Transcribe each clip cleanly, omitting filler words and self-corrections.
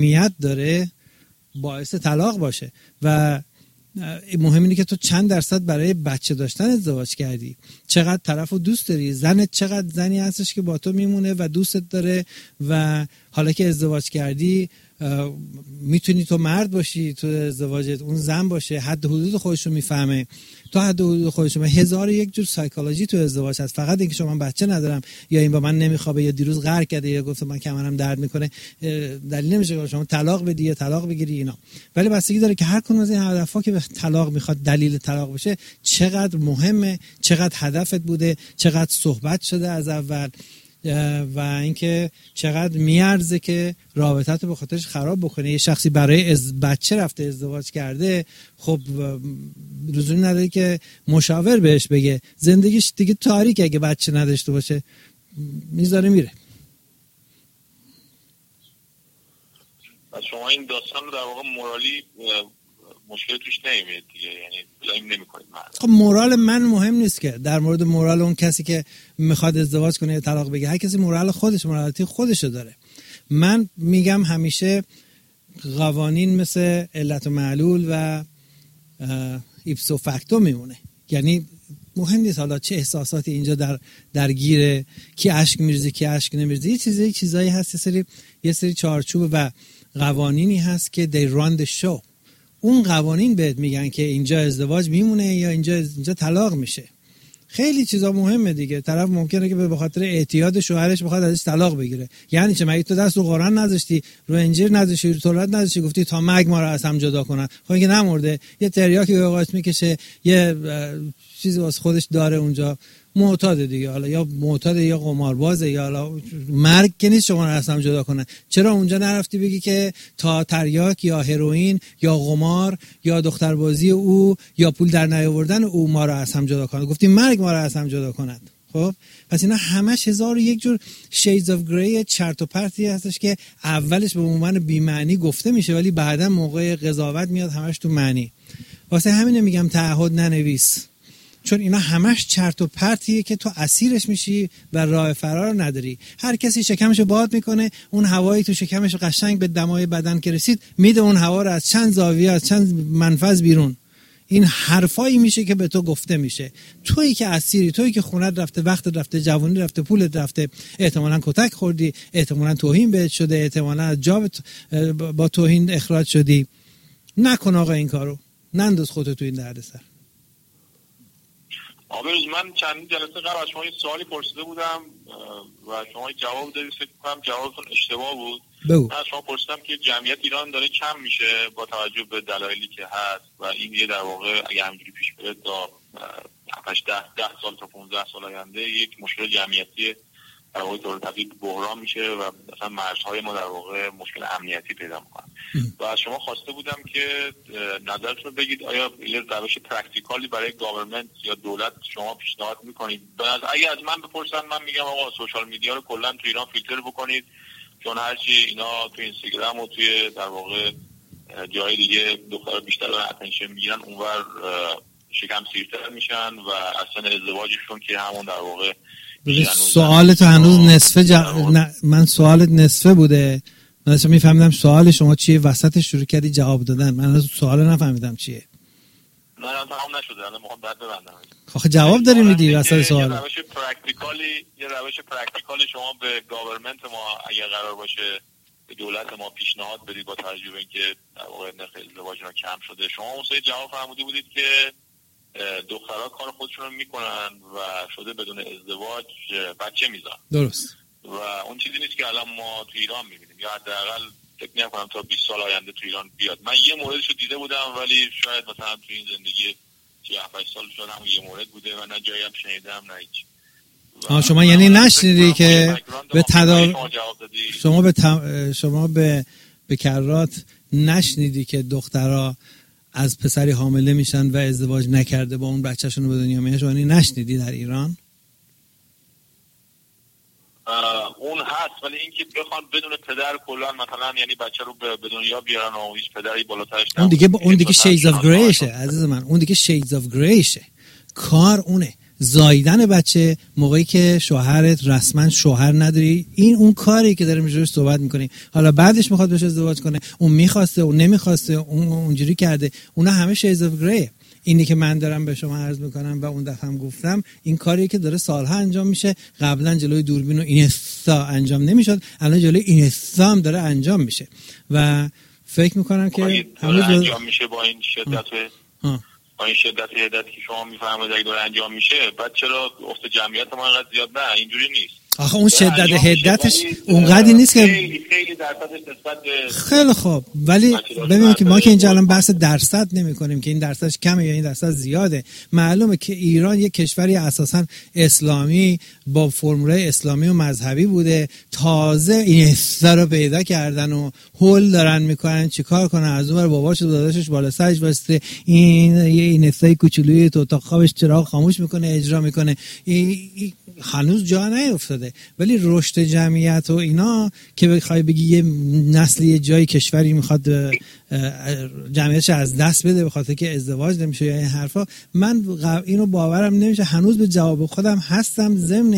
اهمیت داره باعث طلاق باشه. و مهم اینه که تو چند درصد برای بچه داشتن ازدواج کردی، چقدر طرفو دوست داری، زنت چقدر زنی هستش که با تو میمونه و دوستت داره، و حالا که ازدواج کردی میتونی تو مرد باشی تو ازدواجت، اون زن باشه، حد حدود خودش رو میفهمه، تو حد حدود خودش رو. 1001 جور سایکولوژی تو ازدواج هست. فقط اینکه شما بچه ندارم یا این با من نمیخوابه یا دیروز قهر کرده یا گفت من کمرم درد میکنه دلیل نمیشه که شما طلاق بدی یا طلاق بگیری اینا. ولی بستگی داره که هر کدوم از این هدفها که به طلاق میخواد دلیل طلاق بشه چقدر مهمه، چقدر هدفت بوده، چقدر صحبت شده از اول، و اینکه چقدر میارزه که رابطت رو به خاطرش خراب بکنه. یه شخصی برای بچه رفته ازدواج کرده، خب لزومی نداره که مشاور بهش بگه، زندگیش دیگه تاریکه اگه بچه نداشته باشه، میذاره میره. شما این داستان رو در واقع مورالی مشکل توش نمیاد دیگه، یعنی بلایم نمی‌کنید. خب مورال من مهم نیست که در مورد مورال اون کسی که میخواد ازدواج کنه یا طلاق بگیره. هر کسی مورال خودش، مورالیتی خودشو داره. من میگم همیشه قوانین مثل علت و معلول و ایپسو فاکتو میمونه. یعنی مهم نیست حالا چه احساساتی اینجا درگیره، کی اشک میریزه کی اشک نمیریزه. یه چیزایی هست، یه سری چارچوب و قوانینی هست که they run the show. اون قوانین بهت میگن که اینجا ازدواج میمونه یا اینجا طلاق میشه. خیلی چیزا مهمه دیگه. طرف ممکنه که به خاطر اعتیاد شوهرش بخواد ازش طلاق بگیره. یعنی چه؟ مگه تو دست رو قرآن نذاشتی، رو انجیل نذاشتی، رو تورات نذاشتی، گفتی تا مرگ ما رو از هم جدا کنن؟ خب اینکه نمرده، یه تریاکی به آغاز میکشه، یه چیزی واسه خودش داره اونجا، معتاد دیگه. حالا یا معتاد یا قماربازه یا حالا مرگ که نیست شما رو از هم جدا کنه. چرا اونجا نرفتی بگی که تا تریاک یا هروئین یا قمار یا دختربازی او یا پول در نیاوردن او ما رو از هم جدا کنه؟ گفتی مرگ ما رو از هم جدا کند. خب پس اینا همش 1001 جور shades of gray چرت و پرتی هستش که اولش به عنوان بی معنی گفته میشه ولی بعدا موقع قضاوت میاد همش تو معنی. واسه همین میگم تعهد ننویس، چون اینا همش چرت و پرتیه که تو اسیرش میشی و راه فرار نداری. هر کسی شکمشو باد میکنه، اون هوایی تو شکمش قشنگ به دمای بدن که رسید میده اون هوا رو از چند زاویه از چند منفذ بیرون. این حرفایی میشه که به تو گفته میشه. تویی که اسیری، تویی که خونت رفته، وقت رفته، جوانی رفته، پولت رفته، احتمالاً کتک خوردی، احتمالاً توهین بهت شده، احتمالاً از جا با توهین اخراج شدی. نکن آقا این کارو، ننداز خودت تو این دردسر. آبروز من چند جلسه قبل از شما یه سوالی پرسیده بودم و شما جواب دادید، فکر کنم جوابتون اشتباه بود. من از شما پرسیدم که جمعیت ایران داره کم میشه با توجه به دلایلی که هست و این یه در واقع اگه همینجوری پیش بره تا 10 سال تا 15 سال آینده یک مشکل جمعیتی در واقع طور طبیعی بحران میشه و مثلا مرزهای ما در واقع مشکل امنیتی پیدا میکنن. و از شما خواسته بودم که نظرتون بگید آیا یه روش پرکتیکالی برای گاورمنت یا دولت شما پیشنهاد میکنید؟ اگه از من بپرسن من میگم آقا سوشال میدیا رو کلا تو ایران فیلتر بکنید، چون هرچی اینا تو اینستاگرام و توی در واقع جای دیگه دخترها بیشتر دارن اتنشن میگیرن اونور شکم سیرتر میشن و اصلا ازدواجشون که همون در واقع سوالت هنوز نصفه من سوالت نصفه بوده. من اصلا میفهمیدم سوال شما چیه، وسط شروع کردی جواب دادن. من از سوال نفهمیدم چیه. نه تمام نشده، الان میخوام بعد ببندم. آخه جواب داری میدی وسط سوال. یه روش پرکتیکالی شما به گاورمنت ما اگه قرار باشه به دولت ما پیشنهاد بدید با توجه به اینکه در واقع نرخ ازدواج اینا کم شده. شما اون سری جواب فرمودی بودید که دخترها کار خودشون رو میکنن و شده بدون ازدواج بچه میزن. درست. و اون چیزی نیست که الان ما تو ایران میبینیم یا حداقل فکر نمی‌کنم تا 20 سال آینده تو ایران بیاد. من یه موردشو دیده بودم ولی شاید مثلا تو این زندگی 7 سال شد هم یه مورد بوده و نه جایی هم شنیدم نه هیچ. شما یعنی نشنیدی که به شما به کرات نشنیدی که دخترها از پسری حامله میشن و ازدواج نکرده با اون بچه‌شون رو به دنیا میاره؟ یعنی نشنیدی در ایران؟ اون هست ولی اینکه بخوان بدون پدر کلا مثلا یعنی بچه رو به دنیا بیارن و هیچ پدری بالاترش اون دیگه shades of grayشه عزیز من. اون دیگه shades of grayشه. کار اونه. زاییدن بچه موقعی که شوهرت رسما شوهر نداری، این اون کاری که داریم روش صحبت میکنیم. حالا بعدش میخواد بهش ازدواج کنه، اون میخواسته، اون نمیخواسته، اون اونجوری کرده، اونا همه شیز اف گریه. اینی که من دارم به شما عرض میکنم و اون دفعه هم گفتم، این کاریه که داره سالها انجام میشه. قبلا جلوی دوربین و اینستا انجام نمیشد، الان جلوی اینستا هم داره انجام میشه و فکر میکنم که همه انجام میشه با این شدت با این شدتی که شما میفهمید اگه داره انجام میشه. بعد چرا افت جمعیت ما انقدر زیاد؟ نه اینجوری نیست. آخه اون شدت حدتش اونقدری نیست که خیلی درصدش نسبت به خیلی خوب، ولی ببینید که ما که اینجا الان بحث درصد نمی کنیم که این درصدش کمه یا این درصد زیاده. معلومه که ایران یک کشوری اساسا اسلامی با فرمول اسلامی و مذهبی بوده، تازه این حسا رو پیدا کردن و هول دارن میکنن چیکار کنن، از اون باباش و داداشش بالا سرش واسه این حسای کوچولوی تو اتاق خوابش چراغ خاموش میکنه اجرا میکنه، هنوز جا نیفتاده. ولی رشد جمعیت و اینا که بخوای بگی یه نسلی یه جای کشوری میخواد جمعیتش از دست بده به خاطر که ازدواج نمیشه یا این حرفا، من اینو باورم نمیشه. هنوز به جواب خودم هستم.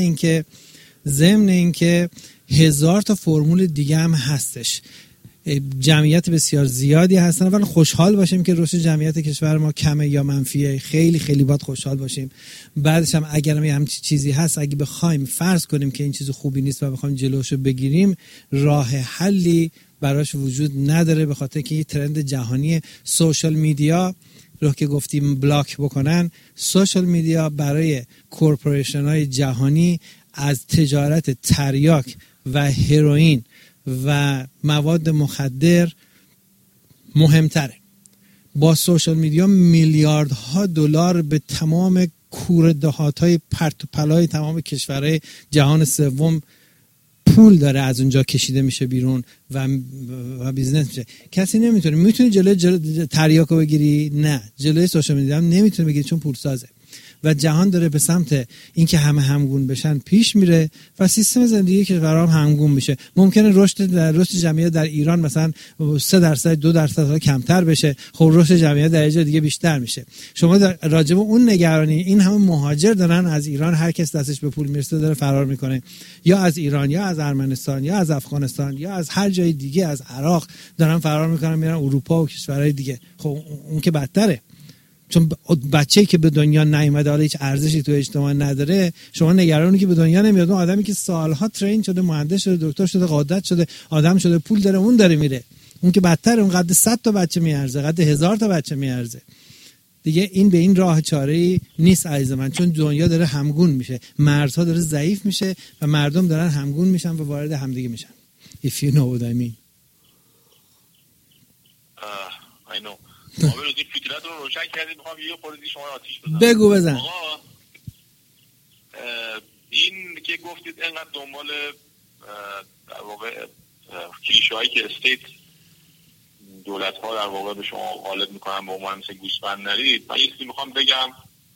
ضمن اینکه هزار تا فرمول دیگه هم هستش. جمعیت بسیار زیادی هستن، ولی خوشحال باشیم که رشد جمعیت کشور ما کمه یا منفیه. خیلی خیلی باید خوشحال باشیم. بعدش هم اگر همین چیزی هست، اگه بخوایم فرض کنیم که این چیز خوبی نیست و بخوایم جلوشو بگیریم، راه حلی براش وجود نداره، به خاطر که یه ترند جهانی سوشال میدیا رو که گفتیم بلاک بکنن. سوشال میدیا برای کورپوریشن های جهانی از تجارت تریاک و هروئین و مواد مخدر مهمتره. با سوشال میدیا میلیاردها دلار به تمام کوره دهات‌های پرت و پلای تمام کشورهای جهان سوم پول داره از اونجا کشیده میشه بیرون و بیزنس میشه. کسی نمیتونه. میتونی جلوی تریاکو بگیری؟ نه. جلوی سوشال میدیا هم نمیتونه بگیری چون پول سازه. و جهان داره به سمت اینکه همه همگون بشن پیش میره و سیستم زندگی کشورها هم همگون میشه. ممکنه رشد جمعیت در ایران مثلا 3% 2% کمتر بشه، خب رشد جمعیت در جای دیگه بیشتر میشه. شما راجع به اون نگرانی، این همه مهاجر دارن از ایران، هر کس دستش به پول میرسه داره فرار میکنه، یا از ایران یا از ارمنستان یا از افغانستان یا از هر جای دیگه، از عراق دارن فرار میکنن میرن اروپا و کشورهای دیگه. خب اون که بدتره، چون بچه‌ای که به دنیا نیومده، حالا هیچ ارزشی تو اجتماع نداره، شما نگرانی که به دنیا نمیاد. اون آدمی که سالها ترین شده، مهندس شده، دکتر شده، قاضی شده، آدم شده، پول داره، اون داره میره. اون که بدتره، اون قد 100 تا بچه میارزه، قد 1000 تا بچه میارزه. دیگه این به این راه چاره‌ای نیست عزیز من، چون دنیا داره همگون میشه، مرزها داره ضعیف میشه و مردم دارن همگون میشن و وارد همدیگه میشن. If you know what I mean. I know. آقا روزی فکرت رو روشن کردید، میخوام یه خورده شما آتیش بزنم. بگو بزن. آقا این که گفتید اینقدر دنبال در واقع کلیشه هایی که استیت دولت ها در واقع به شما غالب میکنن به عنوان مثل گوسفند نرید، من یه چیزی میخوام بگم.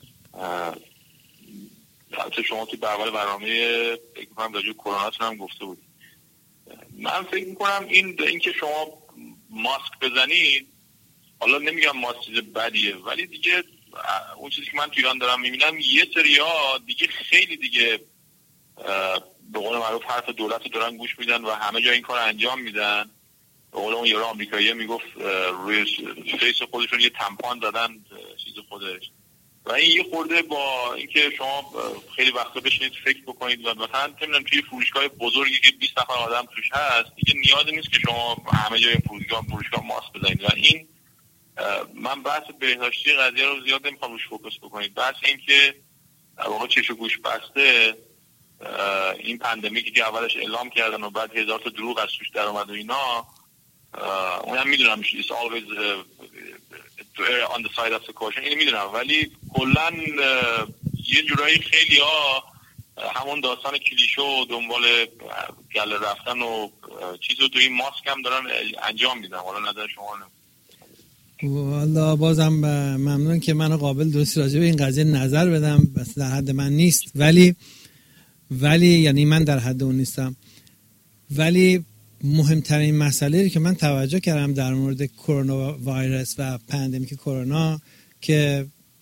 البته شما توی اول برنامه فکر میکنم راجع به کرونا هم گفته بودید. من فکر میکنم این که شما ماسک بزنید، حالا نمیگم ماسک چیز بدیه، ولی دیگه اون چیزی که من تو ایران دارم میبینم یه سریا دیگه خیلی دیگه به قول معروف حرف دولت رو دارن گوش میدن و همه جا این کار انجام میدن. به قول اون یارو آمریکاییه میگفت روی فیس خودشون یه تمپان دادن چیز خودش. و این یه خورده با اینکه شما خیلی وقتا بشینید فکر بکنید و مثلا نمیدونم توی فروشگاه بزرگی که 20 نفر آدم توش هست، دیگه نیازی نیست که شما همه جای فروشگاه ماسک بزنید. و این من بحث بهداشتی قضیه رو زیاد نمیخوام روش فوکس بکنید. بحث این که در واقع چش و گوش بسته این پندمیکی که اولش اعلام کردن و بعد هزار تا دروغ از توش در اومد و اینا، اونم میدونم it's always to err on the side of the caution، اینو میدونم، ولی کلا یه جورایی خیلی ها همون داستان کلیشه و دنبال گله رفتن و چیزو تو این ماسک هم دارن انجام میدن. حالا نظر شما والا بازم ممنون که منو قابل درست راجع به این قضیه نظر بدم، بس در حد من نیست، ولی یعنی من در حد اون نیستم. ولی مهمترین مسئله که من توجه کردم در مورد کرونا ویروس و پندمیک کرونا که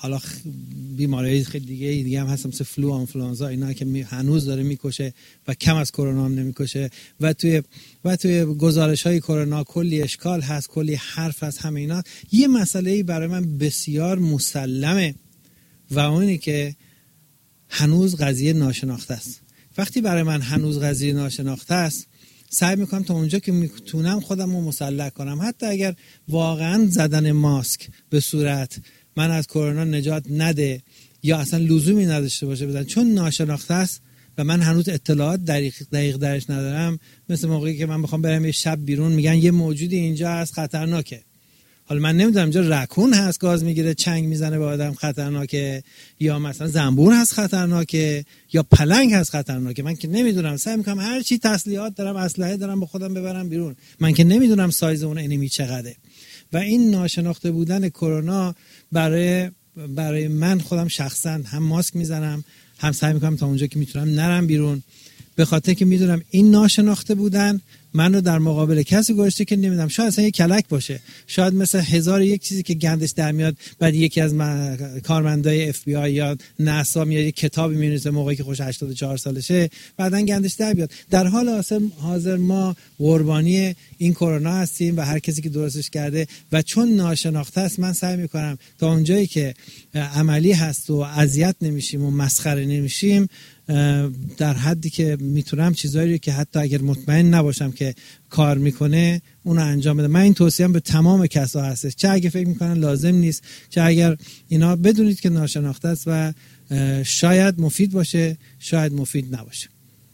حالا بیماری خیلی دیگه هم هست مثل فلو، آنفلوانزا، اینا که هنوز داره میکشه و کم از کرونا هم نمیکشه و توی گزارش‌های کرونا کلی اشکال هست، کلی حرف هست. همه اینا یه مسئله‌ای برای من بسیار مسلمه و اونی که هنوز قضیه ناشناخته است. وقتی برای من هنوز قضیه ناشناخته است، سعی میکنم تا اونجا که میتونم خودم رو مسلح کنم، حتی اگر واقعا زدن ماسک به صورت من از کرونا نجات نده یا اصلا لزومی نداشته باشه بدن، چون ناشناخته است و من هنوز اطلاعات دقیق درش ندارم. مثل موقعی که من بخوام برم یه شب بیرون، میگن یه موجودی اینجا هست خطرناکه. حالا من نمیدونم اینجا رکون هست گاز میگیره چنگ میزنه به آدم خطرناکه، یا مثلا زنبور هست خطرناکه، یا پلنگ هست خطرناکه. من که نمیدونم. سعی میکنم هر چی تسلیحات دارم، اسلحه دارم، با خودم ببرم بیرون. من که نمیدونم سایز اون انیمی چقدره. و این ناشناخته بودن کرونا برای من خودم شخصا هم ماسک میزنم، هم سعی میکنم تا اونجا که میتونم نرم بیرون، به خاطر که میدونم این ناشناخته بودن منو در مقابل کسی گذاشته که نمیدونم، شاید اصلا یه کلک باشه، شاید مثل 1001 چیزی که گندش در میاد، بعد یکی از کارمندای FBI یا ناسا میاد یه کتابی مینویسه موقعی که خوش 84 سالشه، بعدن گندش در بیاد. در حال حاضر ما قربانی این کرونا هستیم و هر کسی که درستش کرده، و چون ناشناخته است من سعی میکنم تا اونجایی که عملی هست و اذیت نمیشیم و مسخره نمیشیم، در حدی که میتونم چیزایی که حتی اگر مطمئن نباشم که کار میکنه اونو انجام بدم. من این توصیه‌ام به تمام کسا هستش، چه اگه فکر میکنن لازم نیست، چه اگر اینا، بدونید که ناشناخته است و شاید مفید باشه، شاید مفید نباشه.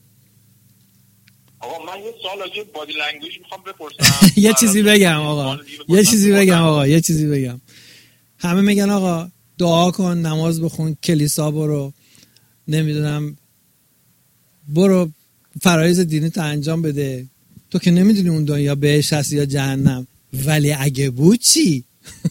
آقا من یه سوال راجع به بادی لنگویج میخوام بپرسم. یه چیزی بگم. همه میگن آقا دعا کن، نماز بخون، کلیسا برو، نمیدونم برو فرایض دینی تو انجام بده. تو که نمیدونی اون دنیا بهشت هست یا جهنم. ولی اگه بود چی؟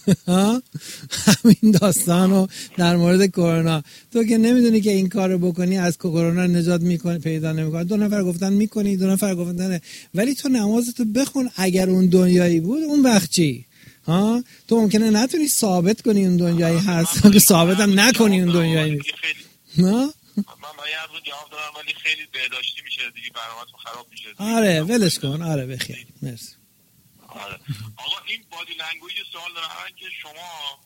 همین داستانو در مورد کرونا، تو که نمیدونی که این کارو بکنی از کرونا نجات میکنی، پیدا نمیکنی. 2 نفر گفتن میکنی، 2 نفر گفتن ولی تو نمازتو بخون. اگر اون دنیایی بود اون وقت چی؟ تو ممکنه نتونی ثابت کنی اون دنیایی هست، که ثابت هم نکنی اون دنیایی نیست. من یه عرض جواب دارم ولی خیلی بهداشتی میشه دیگه، برنامه‌تون خراب میشه. آره ولش کن. آره بخیر، مرسی. آره آقا این بادی لنگویج سوال دارم که شما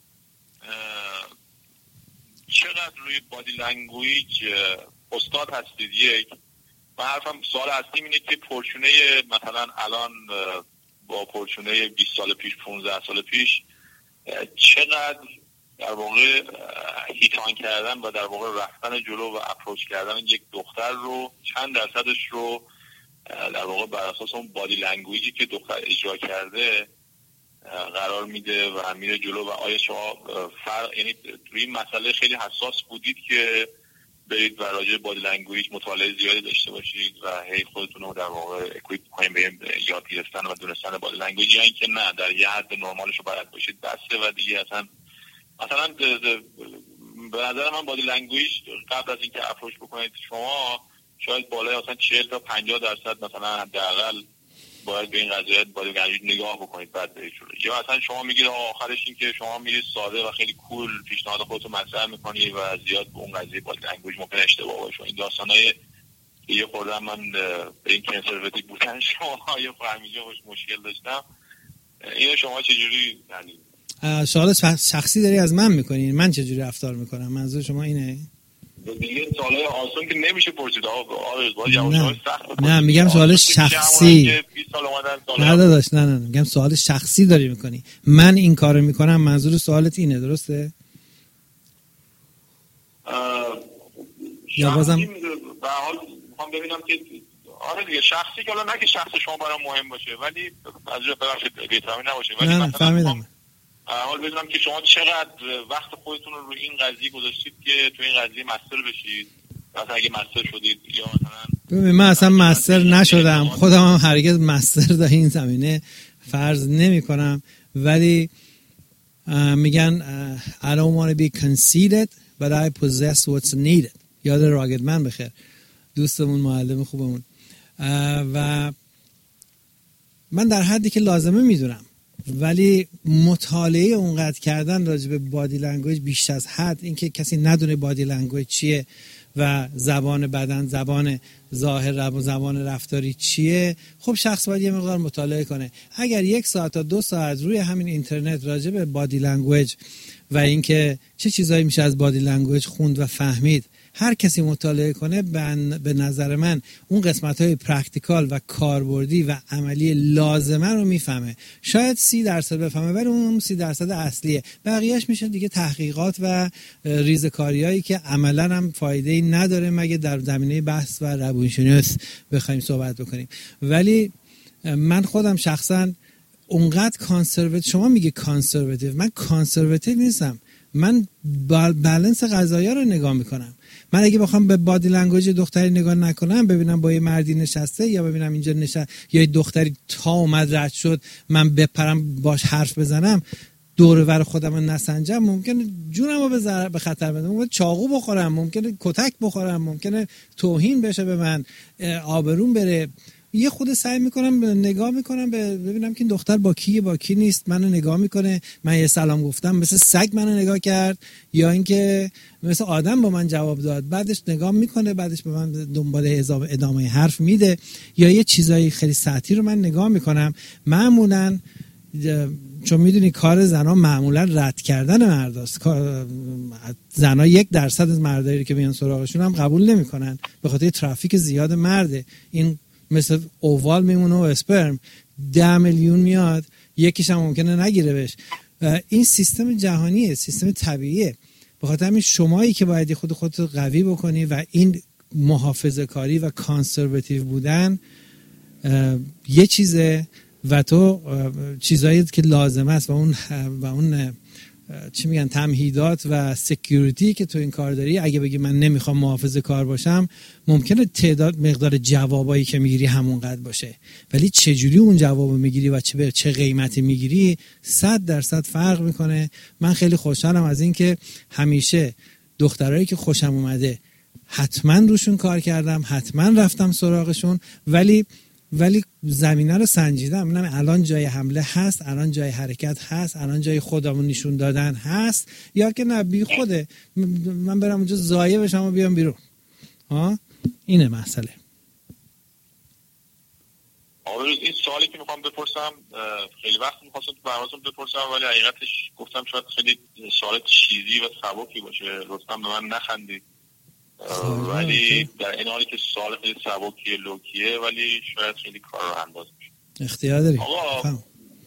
چقدر روی بادی لنگویج استاد هستید؟ یک و حرفم سوال اصلی اینه که پرچونه مثلا الان با پرچونه 20 سال پیش، 15 سال پیش چقدر در واقع هیتان کردن و در واقع رفتن جلو و اپروچ کردن یک دختر رو، چند درصدش رو در واقع بر اساس اون بادی لنگویجی که دختر اجرا کرده قرار میده و میره جلو؟ و آیا شما یعنی روی این مسئله خیلی حساس بودید که برید و راجع بادی لنگویج مطالعه زیادی داشته باشید و هی خودتون رو در واقع اکویپ کنید به یاد گرفتن و دونستن بادی لنگویج، یا اینکه نه در یه حد نرمالش رو بلد باشید بسته و دیگه اصلا مثلا به نظر من بادی لنگویج قبل از اینکه اپروچ بکنید شما شاید بالای مثلا 40 تا 50% مثلا حداقل باید به این قضیه بادی لنگویج نگاه بکنید بعد برید جلو. یا اصلا شما میگید آخرش این که شما میرید ساده و خیلی کول پیشنهاد خودتون مطرح میکنید و زیاد به اون قضیه بادی لنگویج ممکن اشتباه باشه. این داستانای یه خورده من به این کنسرواتیو بودن شما یه فهمیده مشکل داشتم. اینو شما چجوری یعنی سوال شخصی داری از من میکنی؟ من چجوری رفتار میکنم؟ منظور شما اینه؟ دیگه سوالای آسان که نمیشه پرسید آقا. نه میگم سوال شخصی. نه داداش، نه میگم سوال شخصی داری میکنی. من این کارو میکنم، منظور سوالت اینه، درسته؟ یا بازم به حال میخوام ببینم که آره دیگه شخصی که حالا نه که شخص شما برام مهم باشه ولی از جا ببخشید بی‌تفاهمی نباشه، ولی نه فهمیدم. حال بدونم که شما چقدر وقت خودتون رو روی این قضیه گذاشتید که تو این قضیه مستر بشید. مثلا اگه مستر شدید یا مثلا ببین من اصلا مستر نشدم، خودم هم هرگز مستر در این زمینه فرض نمی کنم، ولی میگن I don't want to be conceited but I possess what's needed. یاد راگدمن بخیر، دوستمون، معلم خوبمون. و من در حدی که لازمه میدونم ولی مطالعه اونقدر کردن راجع به بادی لنگویج بیش از حد، اینکه کسی ندونه بادی لنگویج چیه و زبان بدن، زبان ظاهر و زبان رفتاری چیه، خب شخص باید یه مقدار مطالعه کنه. اگر 1 ساعت تا 2 ساعت روی همین اینترنت راجع به بادی لنگویج و اینکه چه چیزایی میشه از بادی لنگویج خوند و فهمید، هر کسی مطالعه کنه، به نظر من اون قسمت‌های پرکتیکال و کاربردی و عملی لازمه رو میفهمه. شاید 30% بفهمه، ولی اون 30% اصلیه. بقیه‌اش میشه دیگه تحقیقات و ریزه‌کاریایی که عملاً هم فایده‌ای نداره مگه در زمینه بحث و روانشناسی بخوایم صحبت بکنیم. ولی من خودم شخصاً اونقدر کانسرواتیو، شما میگه کانسرواتیو، من کانسرواتیو نیستم. من بالانس غذایا رو نگاه میکنم. من اگه بخوام به بادی لنگویج دختری نگاه نکنم، ببینم با یه مردی نشسته یا ببینم اینجا نشسته یا یه دختری تا اومد رد شد من بپرم باش حرف بزنم، دور و بر خودم رو نسنجم، ممکنه جونمو به خطر بدم، ممکنه چاقو بخورم، ممکنه کتک بخورم، ممکنه توهین بشه به من، آبروم بره. یه خود سعی میکنم نگاه میکنم ببینم که این دختر با کی نیست، منو نگاه میکنه، من یه سلام گفتم مثل سگ منو نگاه کرد یا اینکه مثل آدم با من جواب داد، بعدش نگاه میکنه، بعدش به من دنبال ادامه حرف میده، یا یه چیزایی خیلی سطحی رو من نگاه میکنم. معمولاً چون میدونی کار زنا معمولا رد کردن مرداست، زنا 1% از مردایی که میان سراغشون هم قبول نمیکنن به خاطر ترافیک زیاد مرده. این مثل اووال میمونه و اسپرم 10 میلیون میاد، یکیش هم ممکنه نگیره بهش. این سیستم جهانیه، سیستم طبیعیه. به خاطر همین شمایی که باید خودت قوی بکنی و این محافظه کاری و کانسرواتیو بودن یه چیزه و تو چیزایی که لازم است و اون چی میگن تمهیدات و سکیوریتی که تو این کار داری، اگه بگی من نمیخوام محافظه کار باشم، ممکنه مقدار جوابایی که میگیری همونقدر باشه، ولی چجوری اون جوابو میگیری و چه قیمتی میگیری 100% فرق میکنه. من خیلی خوشحالم از این که همیشه دخترایی که خوشم اومده حتما روشون کار کردم، حتما رفتم سراغشون، ولی زمینه رو سنجیدم. ببینم الان جای حمله هست، الان جای حرکت هست، الان جای خودمون نشون دادن هست، یا که نه بی خوده من برم اونجا ضایع بشم و بیام بیرون. اینه مسئله. این سوالی که میخوام بپرسم خیلی وقت میخواستم تو برنامه‌تون بپرسم، ولی حقیقتش گفتم شاید خیلی سوال چیزی و سبکی باشه، لطفاً به من نخندید. ولی در این حالی که سوال خیلی سبکیه لوکیه، ولی شاید خیلی کار رو انداز میشه. اختیار داری. آقا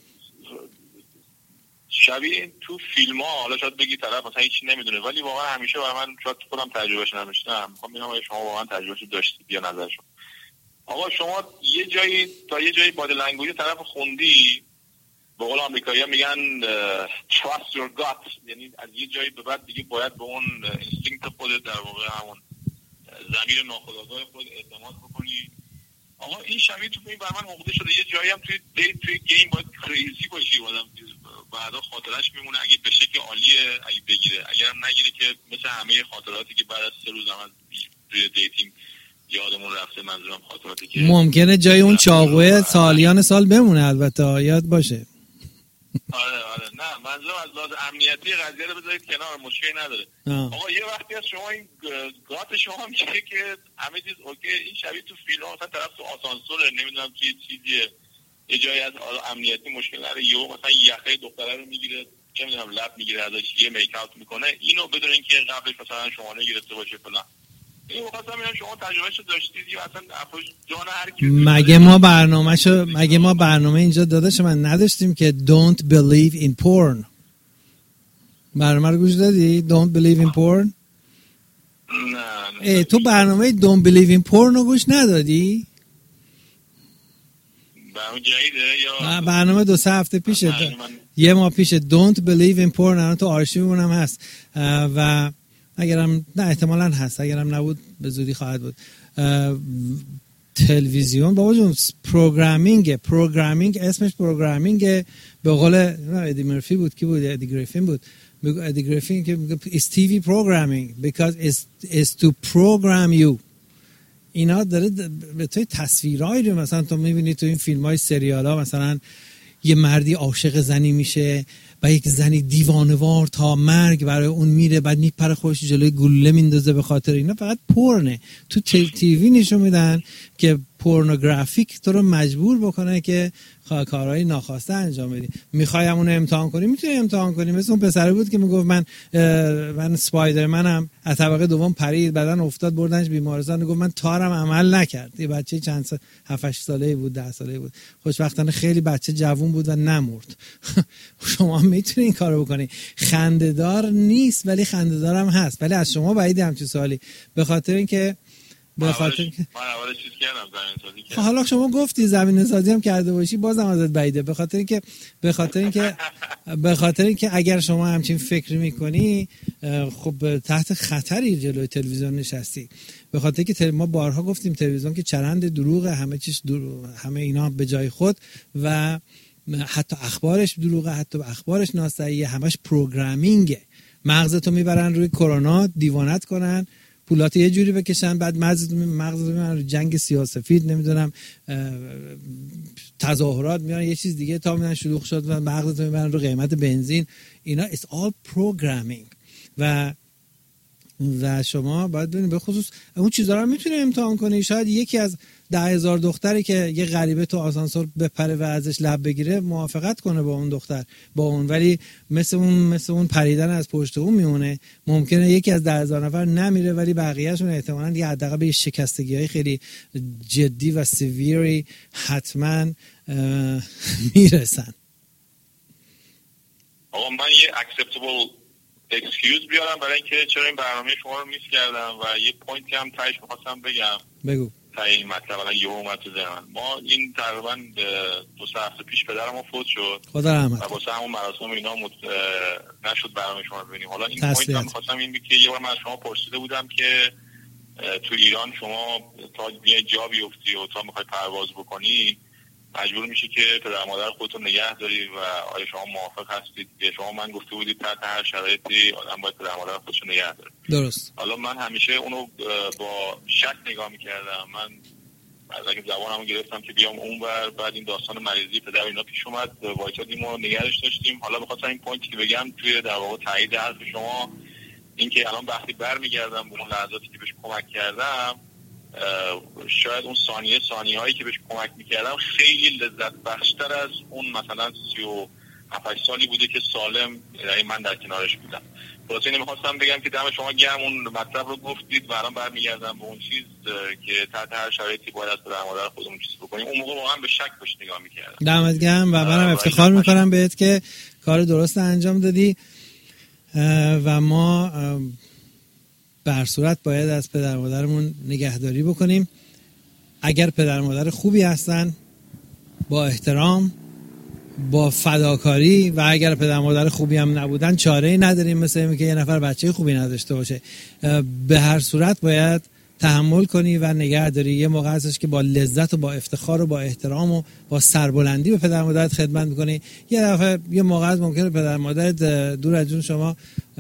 شبیه تو فیلم ها، حالا شاید بگی طرف مثلا هیچی نمیدونه، ولی واقعا همیشه برای من شاید خودم تجربهش نداشتم، میخوام ببینم آیا شما واقعا تجربهش داشتید یا نظرشون. آقا شما یه جایی بادی لنگویج طرف خوندی، به قول آمریکایی‌ها میگن trust your gut، یعنی از یه جایی به بعد دیگه باید به اون اینستینکت خودت، در واقع همون ضمیر ناخودآگاه خودت اعتماد بکنی. آقا این شبیه تو این برای من عقده شده، یه جایی هم توی گیم باید کریزی باشی، آدم بعدا خاطرش میمونه اگه به شکل عالیه، اگه بگیره، اگرم نگیره که مثل همه خاطراتی که بعد از 3 روز هم توی دیتینگ یادمون رفته، منظورم خاطراتی که ممکنه جای اون چاقوی سالیان سال بمونه، البته یاد باشه. آره نه منظورم از لحاظ امنیتی قضیه رو بذارید کنار، مشکلی نداره. آقا یه وقتی از شما این گات شما میشه که همه چیز اوکی، این شبیه تو فیلم ها مثلا طرف تو آسانسور نمیدونم چه چیزیه، یه جایی از امنیتی مشکل نداره، یهو مثلا یخه دختره رو میگیره، چه میدونم لب میگیره ازش، یه میک اوت میکنه، اینو بدون اینکه قبلش مثلا شما نگرفته باشه فلان. این وقتا میگم شما تجربهشو داشتید یا اصلا افاش جان هر کی؟ مگه ما برنامه اینجا داداش من نداشتیم که don't believe in porn؟ برنامه رو گوش دادی؟ don't believe in porn؟ نه تو برنامه don't believe in porn رو گوش ندادی؟ برنامه جدیده یا برنامه 2-3 هفته پیشه، یه ماه پیشه، don't believe in porn، الان تو آرشیومون هم هست و اگرم نه احتمالاً هست، اگرم نبود به زودی خواهد بود. تلویزیون بابا جون پروگرامینگ اسمش پروگرامینگ، به قول ادی مرفی بود، کی بود؟ ادی گریفین بود. ادی گریفین که is TV programming because it's to program you. اینا داره به توی تصویرایی رو مثلا تو میبینی تو این فیلم‌های سریال‌ها، مثلا یه مردی عاشق زنی میشه و یک زنی دیوانه‌وار تا مرگ برای اون میره، بعد میپره خودش جلوی گلوله میندازه به خاطر اینا. فقط پورنه. تو تیوی نشون میدن که پورنوگرافیک تو رو مجبور بکنه که کارهای ناخواسته انجام بدی. میخوای همون امتحان کنی، میتونی امتحان کنی. مثل اون پسره بود که میگفت من اسپایدرمنم از طبقه دوم پرید، بعدن افتاد بردنش بیمارستان، گفت من تارم عمل نکرد. یه بچه چند سال 7-8 ساله‌ای بود، 10 ساله‌ای بود، خوشبختانه خیلی بچه جوون بود و نمرد. شما میتونی این کارو بکنی. خنده‌دار نیست ولی خنده‌دار هم هست، ولی از شما بعید همچین سوالی، به خاطر اینکه من اول چیز کردم زمین سازی کردم. حالا شما گفتی زمین سازی هم کرده باشی، بازم ازت بعیده، به خاطر اینکه اگر شما همچین فکر میکنی خب تحت خطری جلوی تلویزیون نشستی. به خاطر که ما بارها گفتیم تلویزیون که چرند دروغه، همه چیز همه اینا به جای خود و حتی اخبارش دروغه، حتی اخبارش ناصحیحه، همش پروگرامینگه. مغزتو میبرن روی کرونا دیوانت کنن، پولات یه جوری بکشن، بعد مغزتو میبرن روی جنگ سیاه‌سفید، نمیدونم تظاهرات، میان یه چیز دیگه تا میان شلوغ شد و مغزتو میبرن روی قیمت بنزین. اینا it's all programming و شما باید ببینید به خصوص اون چیزا رو میتونه امتحان کنی. شاید یکی از 10,000 دختری که یه غریبه تو آسانسور بپره و ازش لب بگیره موافقت کنه با اون دختر، با اون، ولی مثل اون پریدن از پشت اون میمونه. ممکنه یکی از 10,000 نفر نمیره ولی بقیه‌شون احتمالاً یه حداقل به شکستگی‌های خیلی جدی و سیویری حتما میرسن. آقا من یه acceptable excuse بیارم برای اینکه چرا این برنامه شما رو میس کردم و یه پوینتی هم تایش می‌خواستم بگم. بگو. تا این مطلب الان یهو اومد تو ذهنم. ما این تقریبا 2 هفته پیش پدرمون فوت شد. خدا رحمت. و واسه همون مراسم اینا نشد برنامه شما رو ببینیم. حالا این پوینت هم می‌خواستم این که یه بار من از شما پرسیده بودم که تو ایران شما تا بیای جا بیفتی و تا می‌خوای پرواز بکنی مجبور میشه که پدر مادر خودتون نگه داری و آیا شما موافق هستید؟ که شما من گفته بودید تحت هر شرایطی آدم باید پدر مادر خودش نگه داره. درست. حالا من همیشه اونو با شک نگاه میکردم. من از اگه زبانمو گرفتم که بیام اونور، بعد این داستان مریضی پدر اینا پیش اومد، وایسادیم و نگهش داشتیم. حالا بخواستم این پوینتی که بگم توی در واقع تایید حرف شما، این که الان وقتی برمیگردم به اون لحظاتی که بهش کمک کردم، شاید اون ثانیه هایی که بهش کمک میکردم خیلی لذت بخشتر از اون مثلا 37 سالی بوده که سالم من در کنارش بودم. واسه این میخواستم بگم که دم شما گرم، اون مطلب رو گفتید و الان برمیگردم به اون چیز که تحت هر شرایطی باید از پدر مادر خودمون چیز بکنیم. اون موقع واقعا به شک بهش نگاه میکردم. دمت گرم و منم افتخار میکنم بهت که کار درست انجام دادی و ما به هر صورت باید از پدر مادرمون نگهداری بکنیم. اگر پدر مادر خوبی هستن با احترام، با فداکاری، و اگر پدر مادر خوبی هم نبودن چاره‌ای نداریم، مثل اینکه یه نفر بچه خوبی نداشته باشه. به هر صورت باید تحمل کنی و نگهداری. یه موقع هستش که با لذت و با افتخار و با احترام و با سربلندی به پدر مادرت خدمت میکنی. یه موقع هست ممکنه پدر مادرت دور از جون شما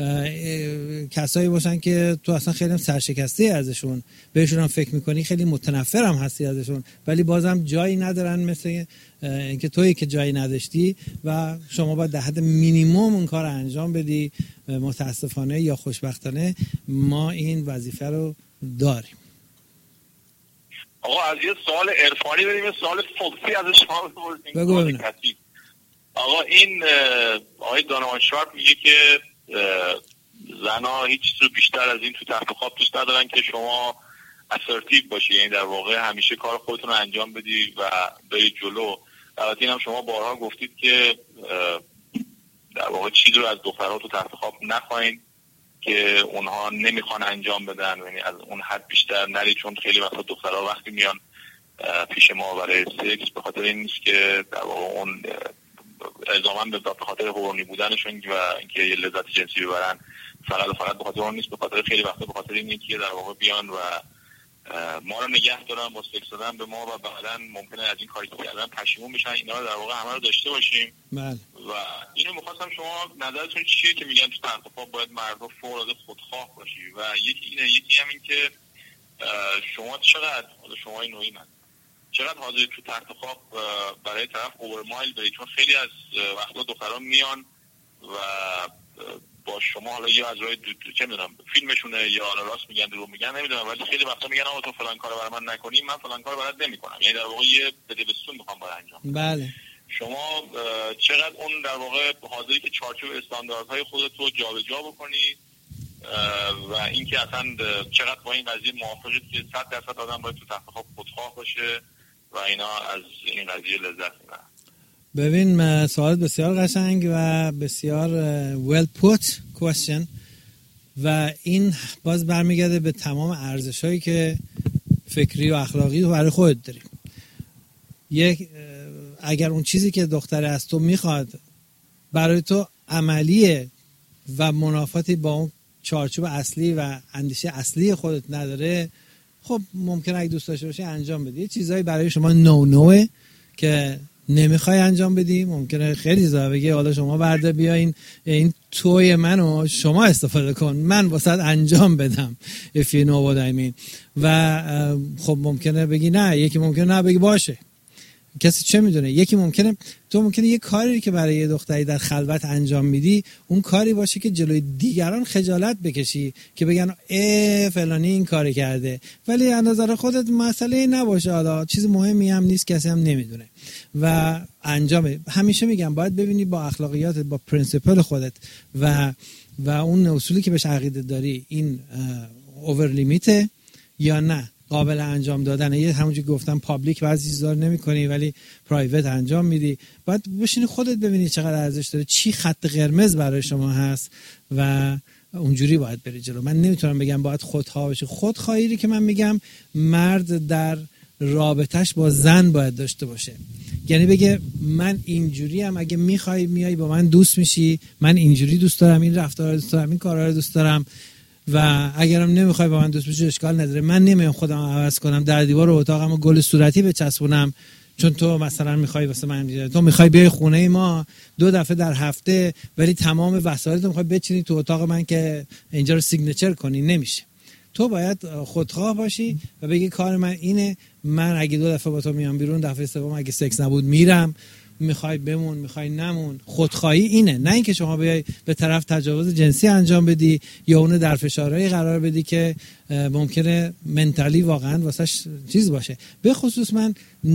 کسایی باشن که تو اصلا خیلی سرشکسته ازشون، بهشون هم فکر میکنی، خیلی متنفر هم هستی ازشون، ولی بازم جایی ندارن مثل اینکه تویی که جایی نداشتی و شما باید در حد مینیمم اون کار انجام بدی. متاسفانه یا خوشبختانه ما این وظیفه رو داریم. آقا از یه سوال عرفانی بریم یه سوال فوقی از شما بپرسیم. بگو ببینم. آقا این آقای دانوان شارپ میگه که زنها هیچ چیز بیشتر از این تو تخت خواب دوست ندارن که شما اسرتیو باشی، یعنی در واقع همیشه کار خودتون رو انجام بدی و بری جلو. البته اینم شما بارها گفتید که در واقع چیزی رو از دخترها تو تخت خواب نخواین که اونها نمیخوان انجام بدن، یعنی از اون حد بیشتر نری، چون خیلی وقتا دخترها وقتی میان پیش ما برای سکس به خاطر این نیست که در واقع اون الزاما به خاطر هورمونی بودنشون و اینکه یه لذت جنسی ببرن، فقط به خاطر اون نیست، به خاطر خیلی وقتا به خاطر اینه که در واقع بیان و ما رو نگه دارن با سکس دادن به ما و بعداً ممکنه از این کاری کردن پشیمون بشن. اینا رو در واقع همه رو داشته باشیم. بله. و اینو می‌خواستم شما نظرتون چیه که میگن تو تخت خواب باید مرد فوق‌العاده خودخواه باشی و یکی هم این که شما چقدر، حالا شما این نوعی من چقدر حاضر تو تخت خواب برای طرف اوورمایل بری، چون خیلی از وقتا دختران میان و با شما حالا یا از راه چه میدونم فیلمشونه یا حالا راست میگن درو میگن نمیدونم، ولی خیلی وقتا میگن آقا تو فلان کارو برای من نکنی، من فلان کارو برات نمیکنم، یعنی در واقع یه بدبستون میخوام برای انجام. بله. شما چقدر اون در واقع حاضری که چارچوب استانداردهای خودت رو جابجا بکنی و اینکه اصلا چقدر با این قضیه موافقی که 100% آدم باید تو تخت خواب خودخواه باشه و اینا از این قضیه لذت میبرن. ببین سوال بسیار قشنگ و بسیار well put question و این باز برمیگرده به تمام ارزش‌هایی که فکری و اخلاقی رو برای خودت داریم. یک اگر اون چیزی که دختر از تو میخواد برای تو عملیه و منافاتی با اون چارچوب اصلی و اندیشه اصلی خودت نداره، خب ممکنه اگه دوست داشته باشی انجام بدی. یه چیزایی برای شما نوه که نمیخوای انجام بدی، ممکنه خیلی زیاد بگی حالا شما برده بیاین این توی منو شما استفاده کن من واسه انجام بدم if you know what I mean. و خب ممکنه بگی نه، یکی ممکنه نه بگی باشه، کسی چه میدونه. یکی ممکنه تو ممکنه یه کاری که برای یه دختری در خلوت انجام میدی اون کاری باشه که جلوی دیگران خجالت بکشی که بگن فلانی این کاری کرده، ولی از نظر خودت مسئله نباشه، حالا چیز مهمی هم نیست، کسی هم نمیدونه و انجام. همیشه میگم باید ببینی با اخلاقیات، با پرینسیپل خودت و اون اصولی که بهش عقیده داری این اوور لیمیته یا نه قابل انجام دادنه. یه همونجوری گفتم پابلیک بعضی چیزا رو نمی‌کنی ولی پرایوت انجام میدی. باید بشینی خودت ببینی چقدر ارزش داره، چی خط قرمز برای شما هست و اونجوری باید بری جلو. من نمیتونم بگم باید خودخواه بشی. خودخواهی که من میگم مرد در رابطهش با زن باید داشته باشه، یعنی بگه من اینجوری ام، اگه میخوای میای با من دوست میشی، من اینجوری دوست دارم، این رفتار رو دوست دارم، این کارا رو دوست دارم و اگرم نمیخوای با من دوست بشی اشکال نداره، من نمیام خودم عوض کنم در دیوار اتاقمو گل صورتی بچسبونم چون تو مثلا میخوای واسه من، تو میخوای بیای خونه ما 2 دفعه در هفته ولی تمام وسایلت میخوای بچینی تو اتاق من که اینجا رو سیگنچر کنی. نمیشه. تو باید خودخواه باشی و بگی کار من اینه، من اگه 2 دفعه با تو میام بیرون، دفعه سوم اگه سکس نبود میرم، میخوای بمون میخوای نمون. خودخواهی اینه، نه اینکه شما بیای به طرف تجاوز جنسی انجام بدی یا اونو در فشارهای قرار بدی که ممکنه منتالی واقعا واسش چیز باشه. به خصوص من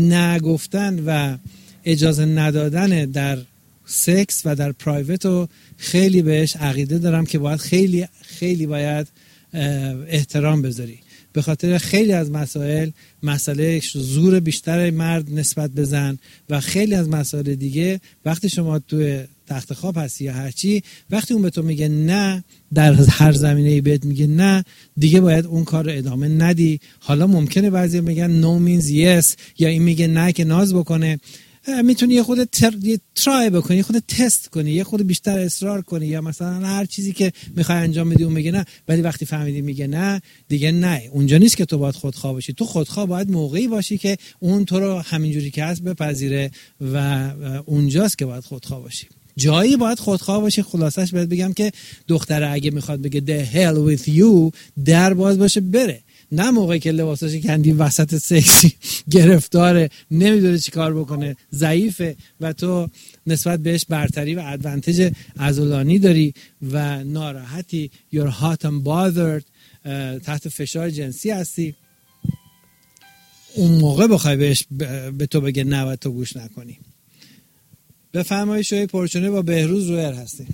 نگفتن و اجازه ندادن در سکس و در پرایوت رو خیلی بهش عقیده دارم که باید خیلی خیلی باید احترام بذاری. به خاطر خیلی از مسائل، مسئله زور بیشتر مرد نسبت به زن و خیلی از مسائل دیگه، وقتی شما توی تخت خواب هستی یا هرچی، وقتی اون به تو میگه نه، در هر زمینه‌ای بهت میگه نه، دیگه باید اون کار رو ادامه ندی. حالا ممکنه بعضی میگن no means yes یا این میگه نه که ناز بکنه. میتونی یه خود ترای بکنی، یه خود تست کنی، یه خود بیشتر اصرار کنی یا مثلا هر چیزی که میخوای انجام بدی اون میگه نه، ولی وقتی فهمیدی میگه نه دیگه نه. اونجا نیست که تو باید خودخواه باشی. تو خودخواه باید موقعی باشی که اون تو رو همینجوری که هست بپذیره و اونجاست که باید خودخواه باشی. جایی باید خودخواه باشی. خلاصش باید بگم که دختره اگه میخواد بگه the hell with you در باز باشه بره، نه موقعی که لباسش کندی وسط سکسی گرفتاره، نمیدونه چی کار بکنه، ضعیفه و تو نسبت بهش برتری و ادوانتیج عضلانی داری و ناراحتی، you're hot and bothered، تحت فشار جنسی هستی، اون موقع بخوای بهش به تو بگه نه و تو گوش نکنی. بفرمایید. شوی پرچونه با بهروز رویر هستی.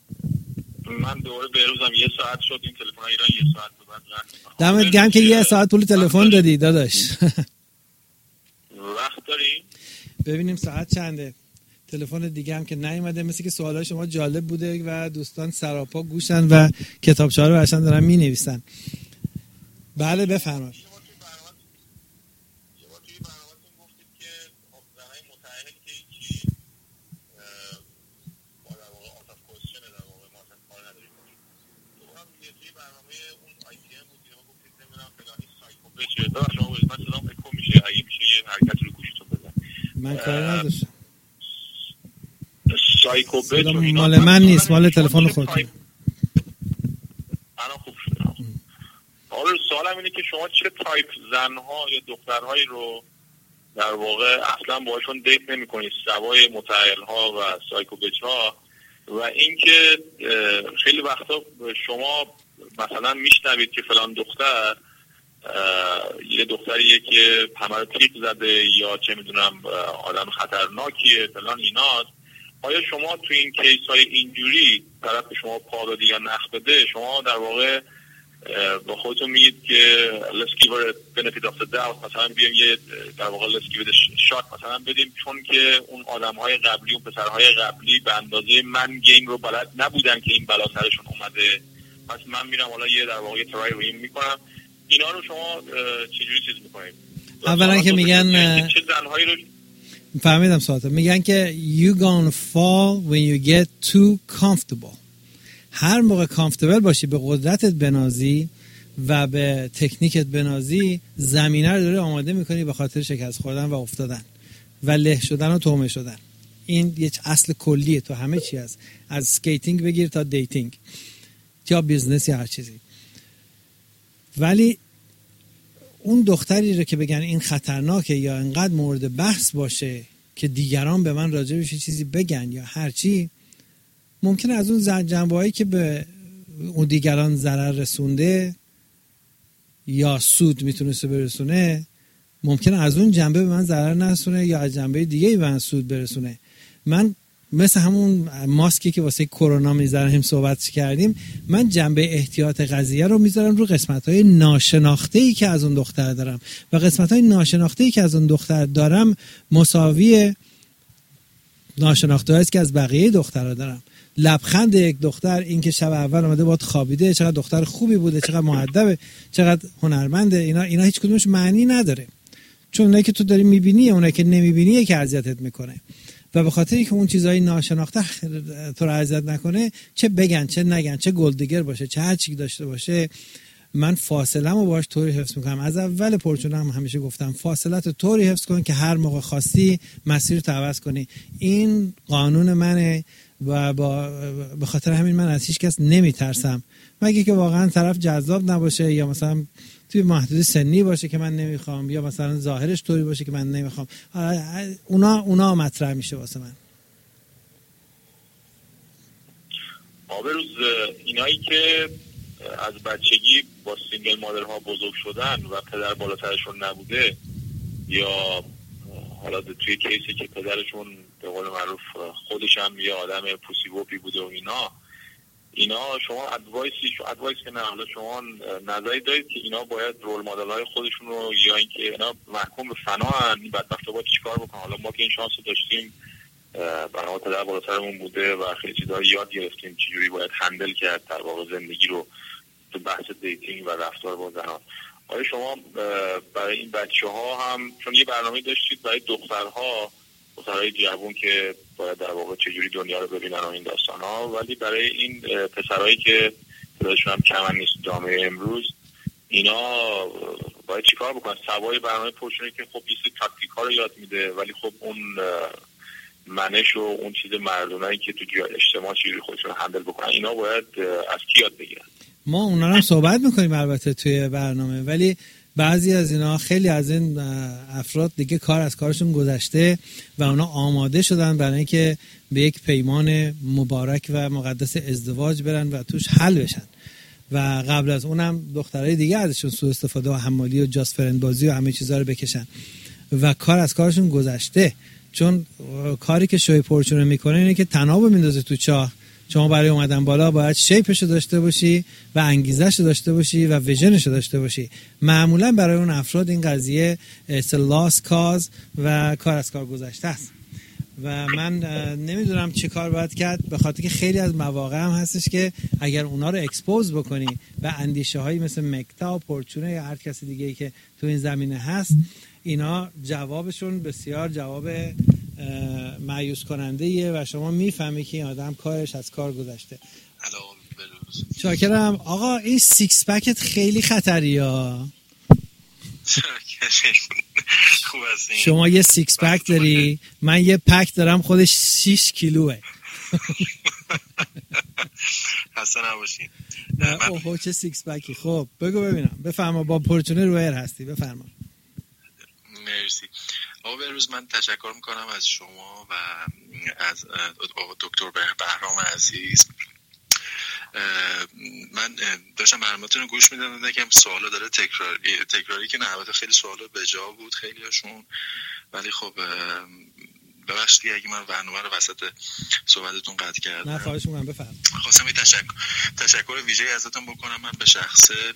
من دوره بهروزم 1 ساعت شد، این تلفن ایران 1 ساعت بود. دمت گرم که 1 ساعت پول تلفن دادی داداش. وقت داری؟ ببینیم ساعت چنده. تلفن دیگه هم که نیومده، مثل که سوالای شما جالب بوده و دوستان سراپا گوشن و کتابچه‌ها رو براشون دارن می‌نویسن. بله بفرمایید. من کاری نداشتم. سایکوبت مال من نیست، مال تلفن خودتون. الان خوب شد. حالا سوالم اینه که شما چه تایپ زنها یا دخترهایی رو در واقع اصلا باهاشون دیت نمی‌کنی، سوای متأهل‌ها و سایکوپت‌ها. و اینکه خیلی وقتا شما مثلا میشنوید که فلان دختر یه دختریه که همه رو تیپ زده یا چه میدونم آدم خطرناکیه فلان ایناست. آیا شما تو این کیس های اینجوری طرف شما پادادی یا نخ بده، شما در واقع با خودتون میگید که let's give her a benefit of the doubt، مثلا بیایم یه در واقع let's give it a shot مثلا بدیم، چون که اون آدم‌های قبلی، اون پسرهای قبلی به اندازه من گیم رو بلد نبودن که این بلا سرشون اومده، پس من میرم حالا یه در واقع ترای رو این میکنم. اینا رو شما چجوری چیز میکنید؟ اولا که میگن چه زنهایی رو فهمیدم ساعته، میگن که you gonna fall when you get too comfortable. هر موقع کامفتبل باشی، به قدرتت بنازی و به تکنیکت بنازی، زمینه رو داری آماده میکنی به خاطر شکست خوردن و افتادن و له شدن و تومه شدن. این یه اصل کلیه تو همه چی هست، از سکیتینگ بگیر تا دیتینگ یا بیزنس یا هر چیزی. ولی اون دختری رو که بگن این خطرناکه یا انقدر مورد بحث باشه که دیگران به من راجبش چیزی بگن یا هر چی، ممکنه از اون جنبه‌هایی که به اون دیگران ضرر رسونده یا سود میتونسته برسونه، ممکنه از اون جنبه به من ضرر نرسونه یا از جنبه دیگه به من سود برسونه. من مثل همون ماسکی که واسه کرونا میذاریم صحبت کردیم، من جنبه احتیاط قضیه رو میذارم رو قسمت‌های ناشناخته‌ای که از اون دختر دارم و قسمت‌های ناشناخته‌ای که از اون دختر دارم مساوی ناشناخته‌ای است که از بقیه دخترها دارم. لبخند یک دختر، این که شب اول اومده باهات خوابیده، چقدر دختر خوبی بوده، چقدر مؤدبه، چقدر هنرمنده، اینا هیچ کدومش معنی نداره، چون اونایی که تو داری میبینی، اونایی که نمیبینی که اذیتت میکنه. و به خاطر اینکه اون چیزای ناشناخته تو رو اذیت نکنه، چه بگن چه نگن، چه گلدگر باشه چه هر چی داشته باشه، من فاصله‌مو باهاش طوری حفظ میکنم. از اول پرچونم همیشه گفتم فاصلت رو طوری حفظ کن که هر موقع خواستی مسیر رو عوض کنی. این قانون منه و به خاطر همین من از هیچ کس نمیترسم، مگه که واقعا طرف جذاب نباشه یا مثلا توی محدود سنی باشه که من نمیخوام، یا مثلا ظاهرش طوری باشه که من نمیخوام. اونا مطرح میشه واسه من. بروز اینایی که از بچگی با سینگل مادر ها بزرگ شدن و پدر بالاترشون نبوده، یا حالا توی کیسی که پدرشون به قول معروف خودش هم یه آدم پوسی وپی بوده و اینا شما ادوایس که نه، حالا شما نظری دارید که اینا باید رول مدل های خودشون رو، یا اینکه اینا محکوم به فنا هستن، بدبختا باید چیکار بکنن؟ حالا ما که این شانس رو داشتیم، برای پدر بالاترمون بوده و خیلی چیزا یاد گرفتیم چجوری باید هندل کرد در واقع زندگی رو تو بحث دیتینگ و رفتار با زنان. آیا شما برای این بچه‌ها هم، چون یه برنامه داشتید برای دخترهای جوان که باید در واقع چجوری دنیا رو ببینن و این داستان‌ها، ولی برای این پسرهایی که تعدادشون هم کم نیست جامعه امروز، اینا باید چیکار بکنن؟ سوای برنامه پرچونه که خب یه تاکتیک‌ها رو یاد میده، ولی خب اون منش و اون چیز مردونه‌ای که تو اجتماع چجوری خودشون هندل بکنن، اینا باید از کی یاد بگیرن؟ ما اونا رو هم صحبت میکنیم البته توی برنامه، ولی بعضی از اینا، خیلی از این افراد دیگه کار از کارشون گذشته و اونا آماده شدن برای اینکه به یک پیمان مبارک و مقدس ازدواج برن و توش حل بشن و قبل از اونم دخترای دیگه ازشون سوء استفاده و حمالی و جاست فرند بازی و همه چیزا رو بکشن و کار از کارشون گذشته. چون کاری که شوی پرچونه میکنه اینه که تنابو میندازه تو چاه. شما برای اومدن بالا باید شیپشو داشته باشی و انگیزهشو داشته باشی و ویژنشو داشته باشی. معمولا برای اون افراد این قضیه it's a lost cause و کار از کار گذشته است و من نمیدونم چه کار باید کرد، به خاطر که خیلی از مواقع هم هستش که اگر اونا رو اکسپوز بکنی به اندیشه هایی مثل مکتا و پرچونه یا هر کسی دیگه‌ای که تو این زمینه هست، اینا جوابشون بسیار جواب مایوس کننده ایه و شما میفهمی که این آدم کارش از کار گذشته. شاکرم آقا. این سیکس پکت خیلی خطریه. شما یه سیکس پک داری، من یه پک دارم خودش 6 کیلوه. حسن نباشین. اوه چه سیکس پکی. خب بگو ببینم. بفرما. با پرچونه رویر هستی، بفرما. مرسی. آقا بهروز، من تشکر میکنم از شما و از دکتر بهرام عزیز. من داشتم برنامه‌تون رو گوش میدادم، دیدم سوالا داره تکراری که البته خیلی سوالا به جا بود خیلیاشون، ولی خب ببخشید اگه من برنامه رو وسط صحبتتون قطع کردم. نه خواهش می‌کنم، بفرمایید. خواستم یه تشکر ویژه‌ای ازتون بکنم. من به شخصه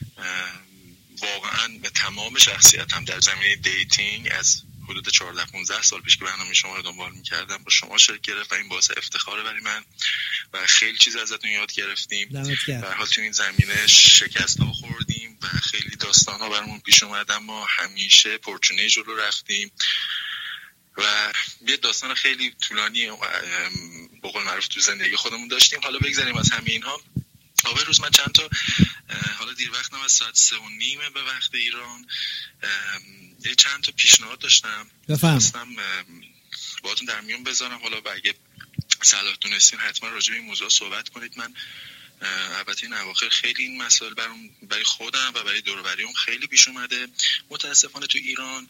واقعا به تمام شخصیتم در زمینه دیتینگ از حدود 14-15 سال پیش که برنامه شما رو دنبال می‌کردم با شما شرکت گرفت و این باعث افتخاره برای من و خیلی چیز ازتون یاد گرفتیم. در حال تو این زمینه شکست‌ها خوردیم و خیلی داستان‌ها برامون پیش اومد، اما همیشه پرچونه جلو رفتیم و یه داستان خیلی طولانی به قول معروف تو زندگی خودمون داشتیم. حالا بگذاریم از همه اینها. آقای روز، من چند تا حالا دیر وقتم از ساعت 3:30 به وقت ایران یه چند تا پیشنهاد داشتم، خواستم باهاتون در میون بذارم. حالا اگه صلاح دونستین حتما راجع به این موضوع صحبت کنید. من البته این اواخر خیلی این مسائل برای خودم و برای دور و بریام خیلی پیش اومده. متاسفانه تو ایران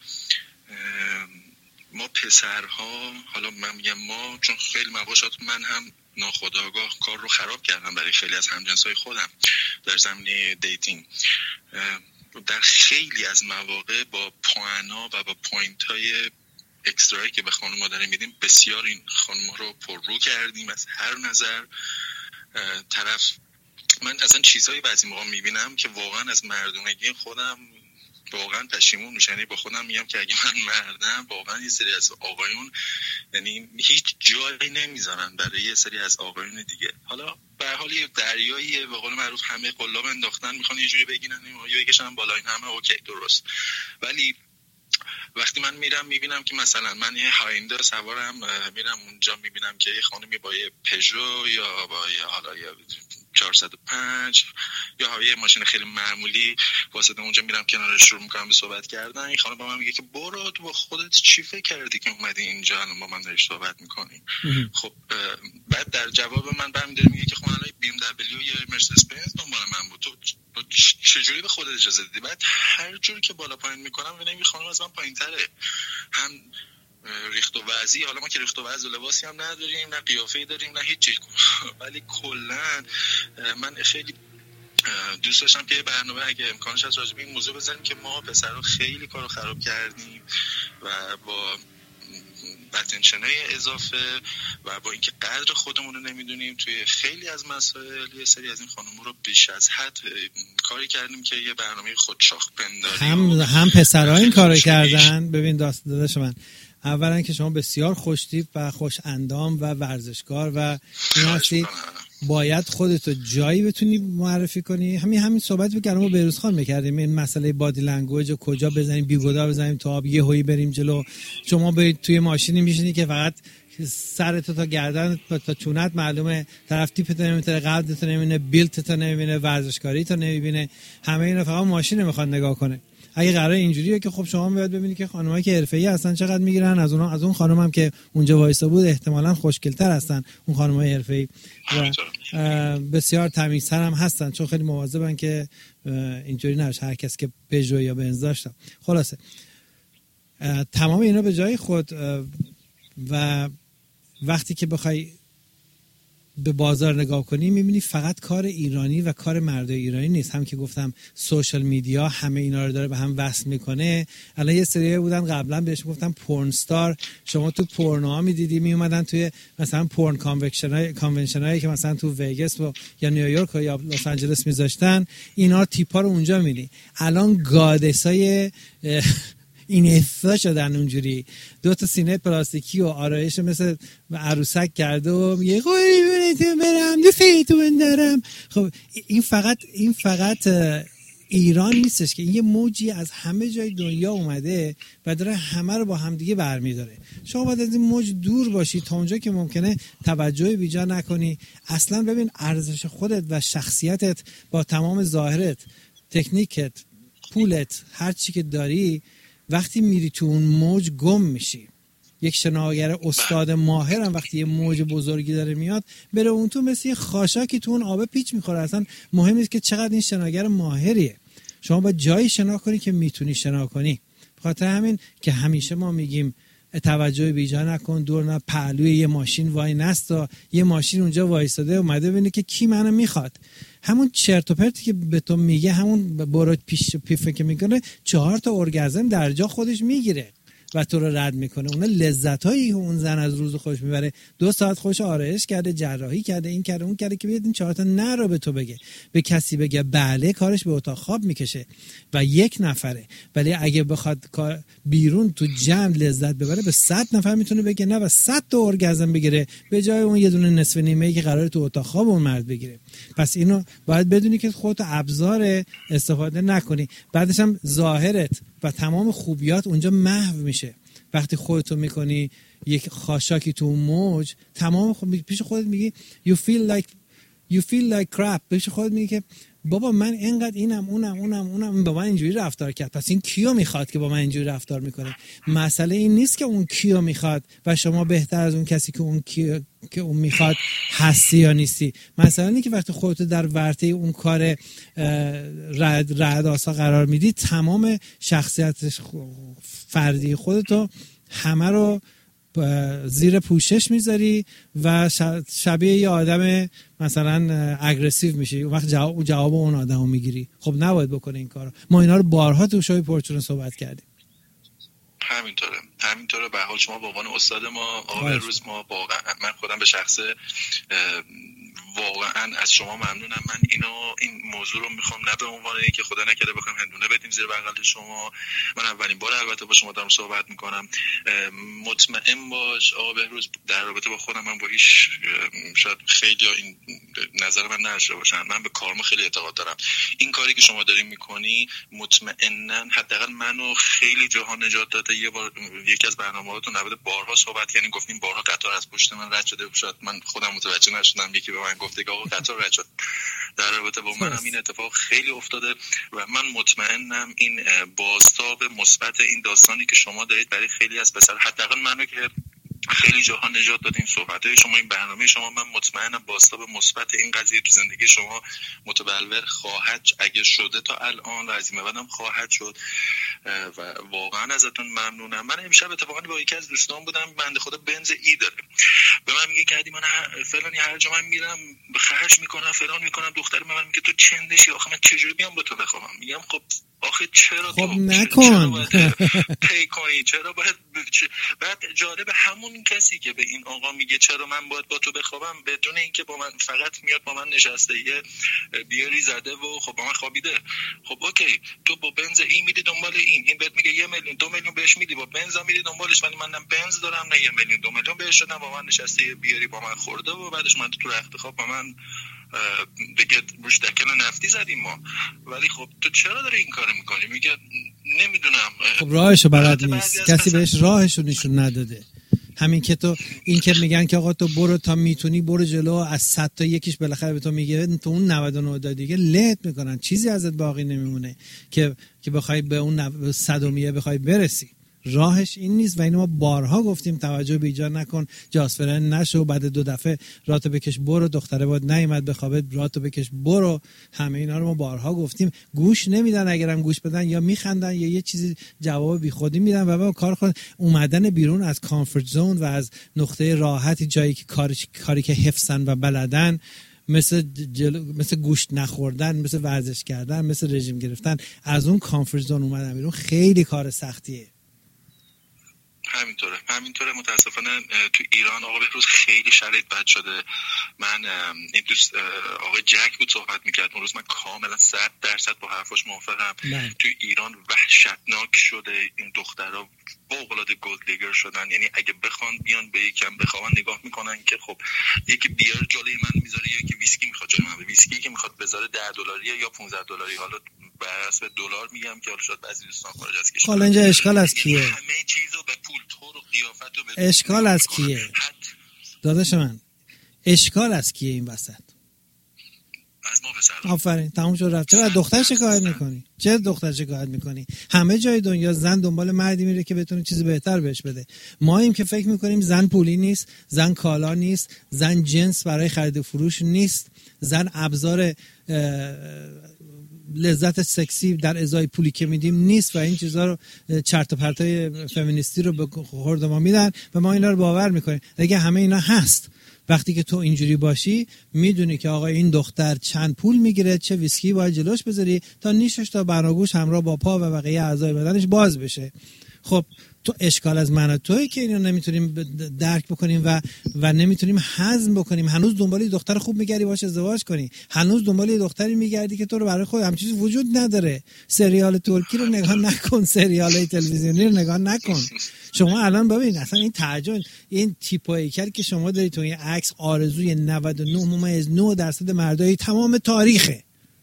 ما پسرها، حالا من میگم ما چون خیلی مواقع من هم ناخودآگاه کار رو خراب کردم برای خیلی از همجنسای خودم در زمینه دیتینگ، در خیلی از مواقع با پوانا و با پوینت‌های اکسترایی که به خانم‌ها داریم میدیم بسیار این خانم‌ها رو پررو کردیم از هر نظر. طرف من اصلا چیزایی بعضی موقع میبینم که واقعا از مردونگی خودم واقعا پشیمون میشم. یعنی با خودم میگم که اگه من مردم واقعا یه سری از آقایون یعنی هیچ جایی نمیذارن برای یه سری از آقایون دیگه. حالا به هر حال یه دریایی به قول معروف همه قلاب انداختن، میخوان یه جوری بگیرن یا بکشن بالا، این همه اوکی درست. ولی وقتی من میرم میبینم که مثلا من یه هایندر سوارم میرم اونجا میبینم که یه خانمی با یه پژو یا با یه حالا یه 405 یا یه ماشین خیلی معمولی واسه اونجا میرم کنارش شروع میکنم به صحبت کردن، این خانم با من میگه که برو تو با خودت چی فکر کردی که اومدی اینجا الان با من داری صحبت میکنی؟ خب بعد در جواب من برمی‌داره میگه که خب الان BMW یا مرسدس بنز دنبال من بود، تو چجوری به خودت اجازه دادی؟ بعد هر جوری که بالا پایین میکنم میبینم این خانم از من پایین‌تره، هم ریخت و وضعی، حالا ما که ریخت و وضع و لباسی هم نداریم نه قیافه‌ای داریم نه هیچ چیز، ولی کلا من خیلی دوست داشتم که یه برنامه اگه امکانش هست راجع به این موضوع بزنیم که ما پسرها خیلی کارو خراب کردیم و با اتنشنای اضافه و با اینکه قدر خودمون رو نمیدونیم توی خیلی از مسائل یه سری از این خانم‌ها رو بیش از حد کاری کردیم که یه برنامه خودشاخ پنداری هم پسرها این کارو کردن. ببین داداش من، اولا که شما بسیار خوش‌تیپ و خوش اندام و ورزشکار و این هستی، باید خودتو جایی بتونی معرفی کنی. همین صحبت بکردم و بهروز خان می‌کردیم این مسئله بادی لنگویج کجا بزنیم، بیگودا بزنیم تو آب، یه هویی بریم جلو. شما برید توی ماشینی میشینی که فقط سرت تا گردن تا چونت معلومه، طرف تیپت نمی‌بینه، قدت نمی‌بینه، بیلتت نمی‌بینه، ورزشکاریت نمی‌بینه، همه اینا فقط ماشین می‌خواد نگاه کنه. اگه قراره اینجوریه که خب شما باید ببینید که خانمایی که حرفه‌ای هستن چقدر میگیرن، از اون خانم هم که اونجا وایسا بود احتمالاً خوشگل‌تر هستن اون خانمای حرفه‌ای و بسیار تمیزتر هم هستن، چون خیلی مواظبن که اینجوری نشه هر کس که پژو یا بنز داشت. خلاصه تمام اینا به جای خود و وقتی که بخوای به بازار نگاه کنی میبینی فقط کار ایرانی و کار مردای ایرانی نیست. هم که گفتم سوشال میدیا همه اینا رو داره به هم وصل میکنه. الان یه سری بودن قبلا بهش گفتم پورن استار، شما تو پورنوها میدیدی میومدن توی مثلا پورن کانونشنایی که مثلا تو وگاس یا نیویورک یا لس آنجلس میذاشتن، اینا تیپا رو اونجا میبینی. الان گادسای این احسا شدن اونجوری، 2 تا سینه پلاستیکی و آرایش مثل عروسک کرده و میگه قربونت برم دوستتو بندارم. خب این فقط ایران نیستش که این یه موجی از همه جای دنیا اومده و داره همه رو با هم دیگه برمیداره. شما باید از این موج دور باشی تا اونجا که ممکنه توجه بیجا نکنی. اصلا ببین ارزش خودت و شخصیتت با تمام ظاهرت، تکنیکت، پولت، هر چی که داری، وقتی میری تو اون موج گم میشی. یک شناگر استاد ماهرم وقتی یه موج بزرگی داره میاد بره اون تو مثل یه خاشاکی تو اون آب پیچ میخوره. اصلا مهم نیست که چقدر این شناگر ماهریه، شما باید جایی شنا کنی که میتونی شنا کنی. خاطر همین که همیشه ما میگیم توجه بیجا نکن، دور نه پهلوی یه ماشین وای نستا، یه ماشین اونجا وایساده اومده ببینه که کی منو میخواد. همون چرت و پرتی که به تو میگه، همون برو پیفه که میکنه 4 تا ارگازم در جا خودش میگیره و تو رو رد میکنه. اون لذتایی که اون زن از روز خودش میبره، 2 ساعت خوش آرایش کرده، جراحی کرده، این کرده اون کرده که بیاد این 4 تا نه رو به تو بگه. به کسی بگه بله، کارش به اتاق خواب میکشه و 1 نفره. ولی اگه بخواد بیرون تو جمع لذت ببره، به 100 نفر میتونه بگه نه و 100 تا ارگازم بگیره به جای اون یه دونه نصف نیمه‌ای که قراره تو اتاق خواب اون مرد بگیره. پس اینو باید بدونی که خودت ابزار استفاده نکنی. بعدش هم ظاهرت و تمام خوبیات اونجا محو میشه. وقتی خودتو میکنی یک خاشاکی تو موج، تمام پیش خودت میگی you feel like crap. پیش خودت میگی که بابا من اینقدر اونم با من اینجوری رفتار کرد، پس این کیو میخواد که با من اینجوری رفتار میکنه؟ مسئله این نیست که اون کیو میخواد و شما بهتر از اون کسی که اون میخواد هستی یا نیستی. مسئله اینه که وقتی خودت در ورطه اون کار رعدآسا قرار میدی، تمام شخصیت فردی خودتو همه رو زیر پوشش میذاری و شبیه یه آدم مثلا اگریسیو میشی. اون وقت جواب اون آدمو میگیری. خب نباید بکنه این کارو. ما اینا رو بارها تو شوی پرچون صحبت کردیم. همینطوره. به حال شما به عنوان استاد ما آقای روز، ما واقعا من خودم به شخصه واقعا از شما ممنونم. من این موضوع رو میخوام نه به عنوان اینکه خدا نکرده بخوام هندونه بدیم زیر بغل شما. من اولین بار البته با شما دارم صحبت میکنم. مطمئن باش آقا بهروز، در رابطه با خودم من با هیچ، شاید خیلی این نظر من نداشته باشن، من به کارم خیلی اعتقاد دارم. این کاری که شما دارین میکنی مطمئنا حداقل منو خیلی جاها نجات داده. یه بار یکی از برنامه‌هاتون نبوده بارها صحبت کردین، گفتین بارها قطار از پشت من رد شده، شاید من خودم متوجه نشدم، یکی به من گفته که آقا قطار رد شد. در رابطه با من هم این اتفاق خیلی افتاده و من مطمئنم این بازتاب مثبت این داستانی که شما دارید برای خیلی از پسر، حداقل منو که خیلی جاها نجات دادین، صحبت‌های شما، این برنامه شما، من مطمئنم بازتاب مثبت این قضیه تو زندگی شما متبلور خواهد اگه شده تا الان و از این بعدم خواهد شد و واقعا ازتون ممنونم. من امشب اتفاقا با یکی از دوستان بودم، بنده خدا بنز ای داره، به من میگه که من فلانی هر جا من میرم خرج میکنم فلان میکنم، دختر من میگه تو چندشی، آخه من چجوری بیام با تو بخوام؟ میگم خب آخه چرا خب نکن پی کنی، چرا باید بعد جالب همون کسی که به این آقا میگه چرا من باید با تو بخوابم، بدون اینکه با من فقط میاد با من نشسته یه بیاری زده و خب با من خوابیده. خب اوکی، تو با بنز این میدی دنبال این بهت میگه 1 میلیون 2 میلیون بهش میدی، با بنز میدی دنبالش، ولی منم بنز دارم نه 1 میلیون 2 میلیون بهش دادم، با من نشسته یه بیاری با من خورده و بعدش من تو رخت خواب با من دیگه روش دکن نفتی زدیم ما. ولی خب تو چرا داری این کارو میکنی؟ میگه نمیدونم. خب راهشو بلد نیست، کسی بهش راهشو نشون نداده. همین که تو این که میگن که آقا تو برو تا میتونی برو جلو، از 100 تا یکیش بالاخره به تو میگه تو اون 99 تا دیگه لهت میکنن، چیزی ازت باقی نمیمونه که بخوای به اون 100 بخوای برسی. راهش این نیست و اینو ما بارها گفتیم. توجه به ایجاد نکن، جاسفرن نشو، بعد 2 دفعه راتو بکش برو، دختره بود نیومد بخوابه راتو بکش برو. همه اینا رو ما بارها گفتیم، گوش نمیدن. اگرم گوش بدن یا میخندن یا یه چیزی جواب بیخودی میدن و با کار خود اومدن بیرون از کامفورت زون و از نقطه راحتی، جایی که کاری که حفظن و بلدن، مثل گوشت نخوردن، مثل ورزش کردن، مثل رژیم گرفتن، از اون کامفورت زون اومدن بیرون خیلی کار سختیه. همینطوره متاسفانه تو ایران آقا بهروز خیلی شرایط بد شده. من این دوست آقای جک بود صحبت میکرد اون روز، من کاملا 100% با حرفاش موافقم. تو ایران وحشتناک شده، این دخترها فوق‌العاده گولد دیگر شدن. یعنی اگه بخوان بیان به یکم بخوان نگاه میکنن که خب یکی بیار جلوی من میذاره، یکی ویسکی میخواد جلوی من، ویسکی که میخواد بذاره $10 یا $15. حالا بر حسب دلار میگم که حالا شاید بعضی دوستان خارج از کشور، حالا اینجا اشکال از کیه؟ همه چیزو به پول، طور و قیافت و به اشکال از کیه؟ داداش من اشکال از کیه این وسط؟ از ما پسر. آفرین، تموم شد رفت. چرا دختر شکایت میکنی؟ چرا دختر شکایت میکنی؟ همه جای دنیا زن دنبال مردی میره که بتونه چیز بهتر بهش بده. ما ایم که فکر میکنیم زن پولی نیست، زن کالا نیست، زن جنس برای خرید و فروش نیست، زن ابزار لذت سکسی در ازای پولی که میدیم نیست و این چیزا رو چرت و پرتای فمینیستی رو به خورد ما میدن و ما اینا رو باور میکنیم. دیگه همه اینا هست. وقتی که تو اینجوری باشی میدونی که آقا این دختر چند پول میگیره، چه ویسکی باید جلوش بذاری تا نیشش تا بناگوش همراه با پا و بقیه اعضای بدنش باز بشه. خب تو اشکال از من و تویی که اینو نمیتونیم درک بکنیم و نمیتونیم هضم بکنیم. هنوز دنبال دختر خوب میگردی باش ازدواج کنی، هنوز دنبال دختری میگردی که تو رو برای خود هم چیزی وجود نداره. سریال ترکی رو نگاه نکن، سریال تلویزیونی رو نگاه نکن. شما الان ببین اصلا این تعجب، این تیپ و هیکلی که شما دارید تو این عکس آرزوی 99.9% مردای تمام تاریخه.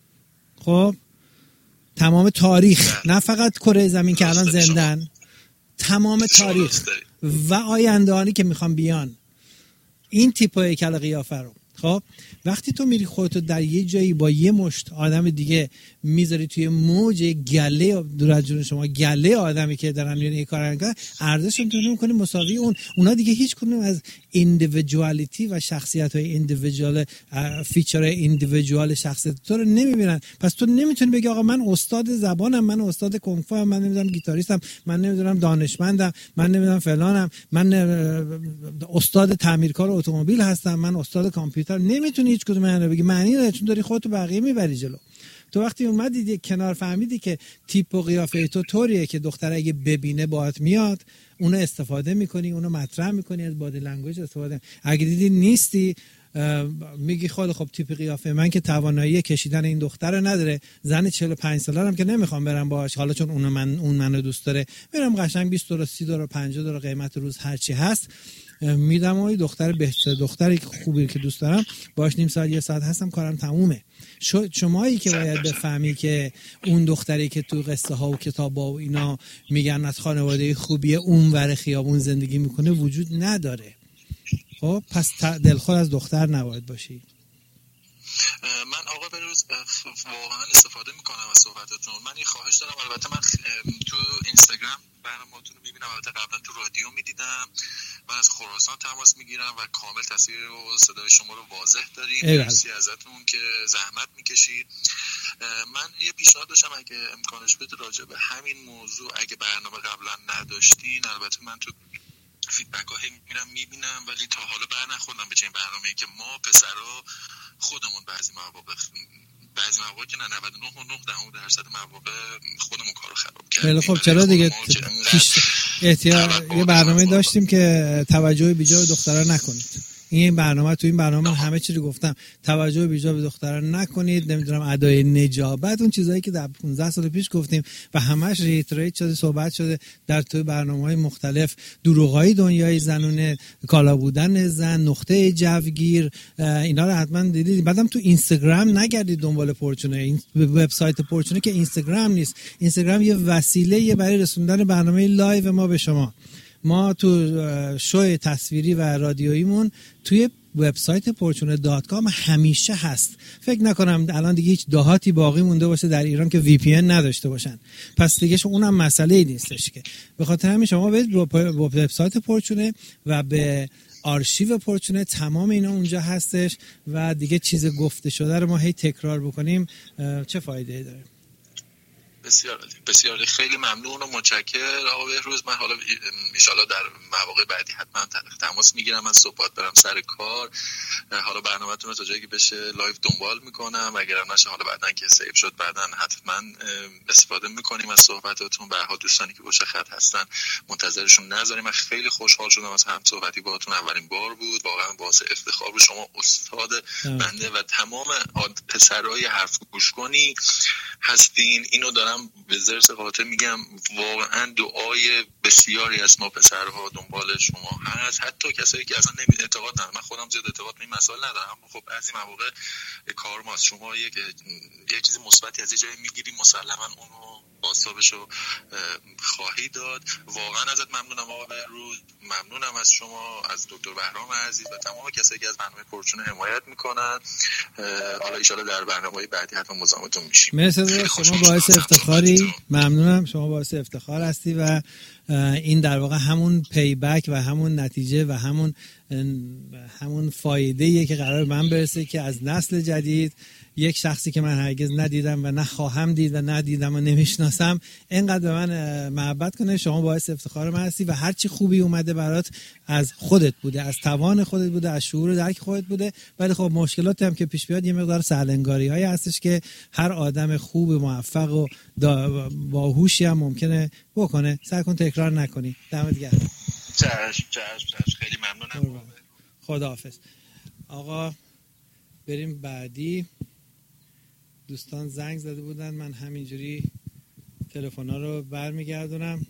خب تمام تاریخ، نه فقط کره زمین که الان زندن، تمام تاریخ و آیندهانی که میخوان بیان این تیپ و هیکل قیافه رو. خب وقتی تو میری خودتو در یه جایی با یه مشت آدم دیگه میذاری توی موج گله دور از جون شما، گله آدمی که دارن این کارا میکنن، ارزششون تو میکنی مساوی اونا دیگه هیچ کدوم از ایندیویدوالیتی و شخصیت‌های ایندیویدوال، فیچرهای ایندیویدوال شخصیت تو رو نمیبینن. پس تو نمیتونی بگی آقا من استاد زبانم، من استاد کنگ فو ام، من نمیدونم گیتاریستم، من نمیدونم دانشمندم، من نمیدونم فلانم، من استاد تعمیرکار اتومبیل هستم، من استاد کامپیوتر. نمیتونی هیچ کدوم اینا بگی. معنی نداره، چون داری خودتو بقیه میبری جلو. تو وقتی اومدی کنار فهمیدی که تیپ و قیافه تو طوریه که دختر اگه ببینه باهات میاد، اونو استفاده میکنی، اونو مطرح میکنی، از بادی لنگویج استفاده. اگه دیدی نیستی میگی خب تیپ قیافه من که توانایی کشیدن این دختر رو نداره، زن 45 ساله‌ام که نمیخوام برم باهاش، حالا چون اون منو دوست داره میرم قشنگ 20 دلار 30 دلار 50 دلار قیمت روز هر چی هست میدم و دختر بهتر، دختری که خوبی که دوست دارم باش نیم ساعت 1 ساعت هستم کارم تمومه. شمایی که باید بفهمی که اون دختری که تو قصه ها و کتابا و اینا میگن از خانواده خوبیه اون ور خیابون زندگی میکنه وجود نداره. خب پس دلخور از دختر نباید باشی. من آقا بروز واقعا استفاده میکنم از صحبتاتون. من این خواهش دارم، البته من تو اینستاگرام برنامه‌تون رو میبینم، البته قبلا تو رادیو میدیدم. من از خراسان تماس میگیرم و کامل تصویر و صدای شما رو واضح داریم. مرسی ازتون که زحمت میکشید. من یه پیشنهاد داشتم اگه امکانش بده راجع به همین موضوع، اگه برنامه قبلا نداشتین، البته من تو فیدبک ها میرم میبینم ولی تا حالا برنخوردم به چنین برنامه‌ای که ما پسرا خودمون بعضی مواقع که 99.9% مواقع خودمون کارو خراب کردیم. خب چرا دیگه یه برنامه داشتیم که توجه بیجا به دخترها نکنید. این برنامه تو این برنامه همه چی رو گفتم، توجه بیجا به دخترها نکنید، نمیدونم ادای نجابت، اون چیزایی که در 15 سال پیش گفتیم و همش ریتریت شده، صحبت شده در توی برنامه‌های مختلف، دروغای دنیای زنونه، کالا بودن زن، نقطه جوگیر، اینا رو حتما دیدید. بعدم تو اینستاگرام نگردید دنبال پورچونه. این وبسایت پورچونه که اینستاگرام نیست. اینستاگرام یه وسیله برای رسوندن برنامه لایو ما به شما. ما تو شو تصویری و رادیوییمون توی وبسایت porchune.com همیشه هست. فکر نکنم الان دیگه هیچ دهاتی باقی مونده باشه در ایران که VPN نداشته باشن. پس دیگه اونم مسئله نیستش که. به خاطر همین شما برید با وبسایت پورچونه و به آرشیو پورچونه، تمام اینا اونجا هستش و دیگه چیز گفته شده رو ما هی تکرار بکنیم چه فایده‌ای داره؟ بسیار خیلی ممنون و متشکرم آقا بهروز. من حالا ان شاءالله در مواقع بعدی حتما تماس میگیرم، از صبحات برم سر کار، حالا برنامه‌تون رو تا جایی که بشه لایو دنبال میکنم، اگرم نشه حالا بعدن که سیو شد بعدن حتما استفاده میکنیم از صحبتاتون. به هر حال دوستانی که پشت خط هستن منتظرشون نذاریم. من خیلی خوشحال شدم از هم صحبتی باهاتون، اولین بار بود، واقعا باعث افتخار بود. شما استاد بنده و تمام پسرای حرف گوش کنی هستین. اینو دارم به ذرس خاطر میگم، واقعا دعای بسیاری از ما پسرها دنبال شما هست، حتی کسایی که اصلا اعتقاد ندارن. من خودم زیاد اعتقاد به این مسائل ندارم، اما خب بعضی مواقع کار ماست. شما یک چیز مثبتی از یه جایی میگیری، مسلما اونو باستابشو خواهی داد. واقعا ازت ممنونم آقا بهروز، ممنونم از شما، از دکتر بهرام عزیز و تمام کسایی که از برنامه پورچونه حمایت میکنن. حالا ان شاءالله در برنامه‌های بعدی حتما مزاحمتون میشیم. مرسی، شما باعث افتخاری. ممنونم، شما باعث افتخار هستی و این در واقع همون پی بک و همون نتیجه و همون فایده‌ایه که قرار من برسه که از نسل جدید یک شخصی که من هرگز ندیدم و نه خواهم دید و ندیدم و نمیشناسم اینقدر به من محبت کنه. شما باعث افتخار من هستی و هرچی خوبی اومده برات از خودت بوده، از توان خودت بوده، از شعور و درک خودت بوده. ولی خب مشکلاتی هم که پیش بیاد یه مقدار سرلنگاری‌هایی هستش که هر آدم خوب موفق و باهوشی هم ممکنه بکنه. سعی کن تکرار نکنی. دمت گرم. چشم خیلی ممنونم. خداحافظ. آقا بریم بعدی. دوستان زنگ زده بودن، من همینجوری تلفن‌ها رو برمیگردونم.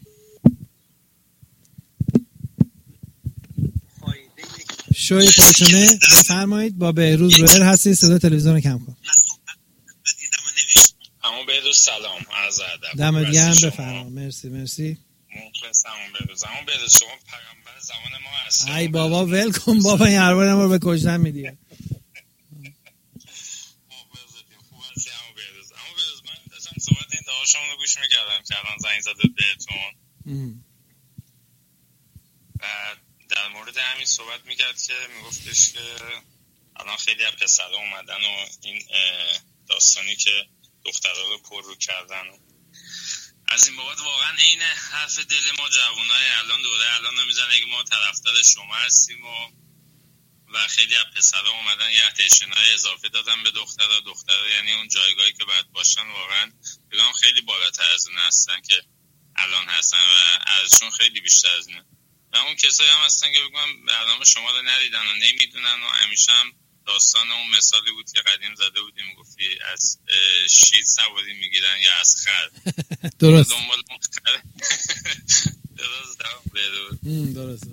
شوی پرچونه بفرمایید. با بهروز رویر هستی، صدا تلویزیون رو کم کن. همون بهروز سلام، عرض ادب. دمت گرم، بفرما. مرسی. مخلصم بهروز. همون بهروز شما پیامبر زمان ما هستی. ای بابا ول کن بابا، این حرفا رو به کشتن میدی. صحبت این دعاشمون رو گوش میکردم که الان زنگ زده بهتون و در مورد همین صحبت میکرد که میگفتش که الان خیلی از پسرها اومدن و این داستانی که دخترها رو پر رو کردن و از این بابت واقعا عین حرف دل ما جوانای الان دوره الان نمیزنه که ما طرفدار شما هستیم و خیلی از پسرها اومدن یه اتنشن‌های اضافه دادن به دخترها یعنی اون جایگاهی که باید باشن واقعا بگم خیلی بالاتر از اون هستن که الان هستن و ارزششون خیلی بیشتر از اینه. و اون کسایی هم هستن که بگم برنامه شما رو ندیدن و نمیدونن و همیشه هم داستان اون مثالی بود که قدیم زده بودیم گفتی از شیر سواری میگیرن یا از خر. درست. دنبال اون خر. درست.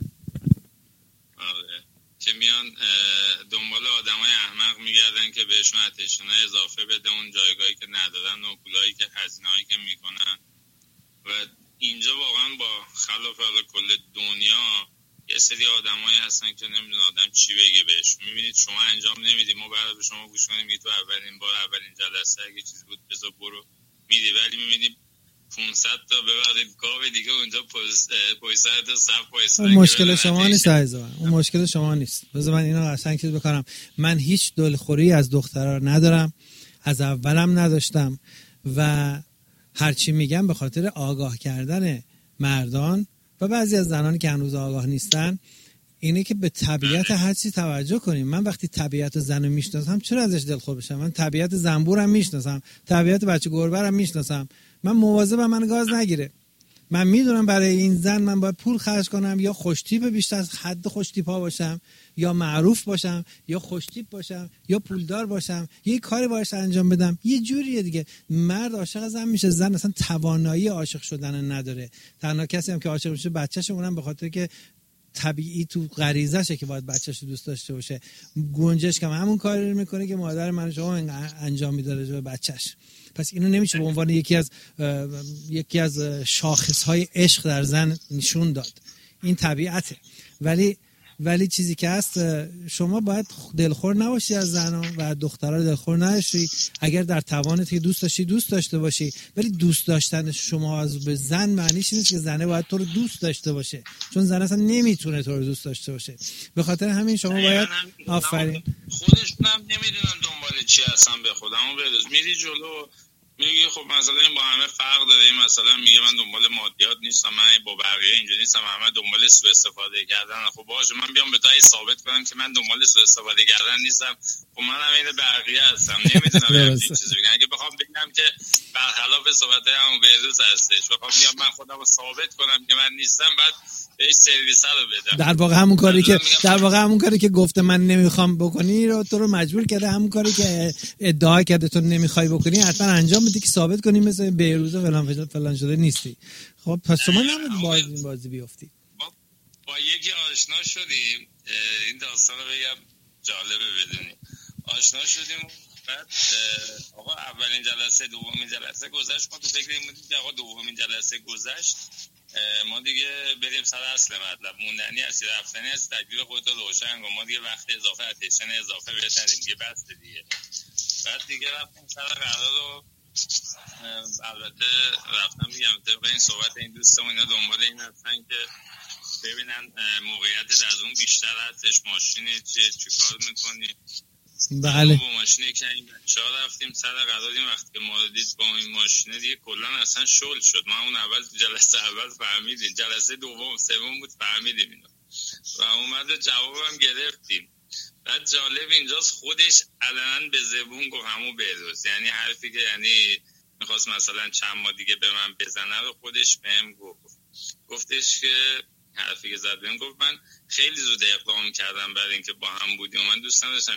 که میان دنبال آدمای احمق میگردن که بهشون اتنشن‌های اضافه بده اون جایگاهی که ندادن و پولایی که هزینه‌هایی که میکنن و اینجا واقعا با خلاف حال کل دنیا یه سری آدمایی هستن که نمیدونن آدم چی بگه بهشون. میبینید شما انجام نمیدید، ما بعد به شما گوش کنیم تو اولین جلسه اگه چیزی بود بذار برو میدی، ولی میبینید 500 تا ببرید گاو دیگه اونجا پویسرت صف وایسن. اون مشکل شما نیست عزیزم، اون مشکل شما نیست. بذار من اینو قشنگ چیز بکنم. من هیچ دلخوری از دخترها ندارم، از اولم نداشتم و هرچی میگم به خاطر آگاه کردن مردان و بعضی از زنانی که هنوز آگاه نیستن اینه که به طبیعت هر چی توجه کنیم. من وقتی طبیعت زنو میشناسم چرا ازش دلخور بشم؟ من طبیعت زنبورم میشناسم، طبیعت بچه گربه‌رم میشناسم. من مواظبم من گاز نگیره. من میدونم برای این زن من باید پول خرج کنم، یا خوشتیپ بیشتر از حد خوشتیپا باشم، یا معروف باشم، یا خوشتیپ باشم، یا پولدار باشم، یه کاری باهاش انجام بدم. یه جوریه دیگه. مرد عاشق زن میشه، زن اصلا توانایی عاشق شدن نداره. تنها کسی هم که عاشق میشه بچه‌شه، اونم به خاطر که طبیعی تو غریزشه که باید بچه‌شو دوست داشته باشه. گنجش که همون کاری رو میکنه که مادر من شما انجام میداره به بچه‌ش. پس اینو نمیشه به عنوان یکی از شاخص‌های عشق در زن نشون داد. این طبیعته. ولی چیزی که هست، شما باید دلخور نباشی از زنان و دخترها دلخور نباشی. اگر در توانت که دوست داشته باشی، ولی دوست داشتن شما از به زن معنیش نیست که زنه باید تو رو دوست داشته باشه، چون زن اصلا نمیتونه تو رو دوست داشته باشه. به خاطر همین شما باید آفرین. خودشون هم نمیدونن دنبال چی هستن. به خودمون برس میری جلو میگه خب مثلا این با همه فرق داره. این مثلا میگه من دنبال مادیات نیستم، من با بقیه اینجوری نیستم، همه دنبال سوء استفاده کردن. خب باشه من بیام به تو ثابت کنم که من دنبال سوء استفاده کردن نیستم. خب من هم این بقیه هستم، نمیدونم این چیزی بگم. اگه بخوام بگم که برخلاف صحبتای همون بهروز هستش، بخوام بیام من خودم رو ثابت کنم که من نیستم، بعد بهش سرویس رو بدم. در واقع همون کاری که گفته من نمیخوام بکنی رو تو رو مجبور کرده، همون کاری که ادعا کرده تو نمیخوای بکنی حتما انجام بدی که ثابت کنی مثلا بهروز فلان شده نیستی. خب پس شما نباید این بازی بیافتی. با یکی آشنا شدیم، این داستان رو بگم جالبه بدونی. آشنا شدیم بعد آقا اولین جلسه دومین جلسه گذشت، ما تو فکر این بودیم که آقا دومین جلسه گذشت ما دیگه بریم سر اصل مطلب. موندنی هستی، رفتنی هستی، تکلیف خودت رو روشن کن، ما دیگه وقت اضافه اتنشن اضافه بهت ندیم دیگه، بس دیگه. بعد دیگه رفتیم سر قرار رو البته رفتم میگم طبق این صحبت این دوستم اینا دنبال این هستن که ببینن موقعیت از اون بیشتر هستش، ماشین چیکار میکنی. بله با ماشینی که این بچه‌ها رفتیم سر قرار، این وقت که ما دید با این ماشینه دیگه کلا اصلا شل شد. ما اون اول جلسه اول فهمیدیم، جلسه دوم سوم بود فهمیدیم اینو و اومد جوابم گرفتیم. بعد جالب اینجاست خودش علنا به زبون گفت همون بهروز، یعنی حرفی که یعنی میخواست مثلا چند ماه دیگه به من بزنه رو خودش بهم گفتش که حرفی که زد بهم گفت من خیلی زود اقدام کردم برای اینکه با هم بودیم و من دوست نداشتم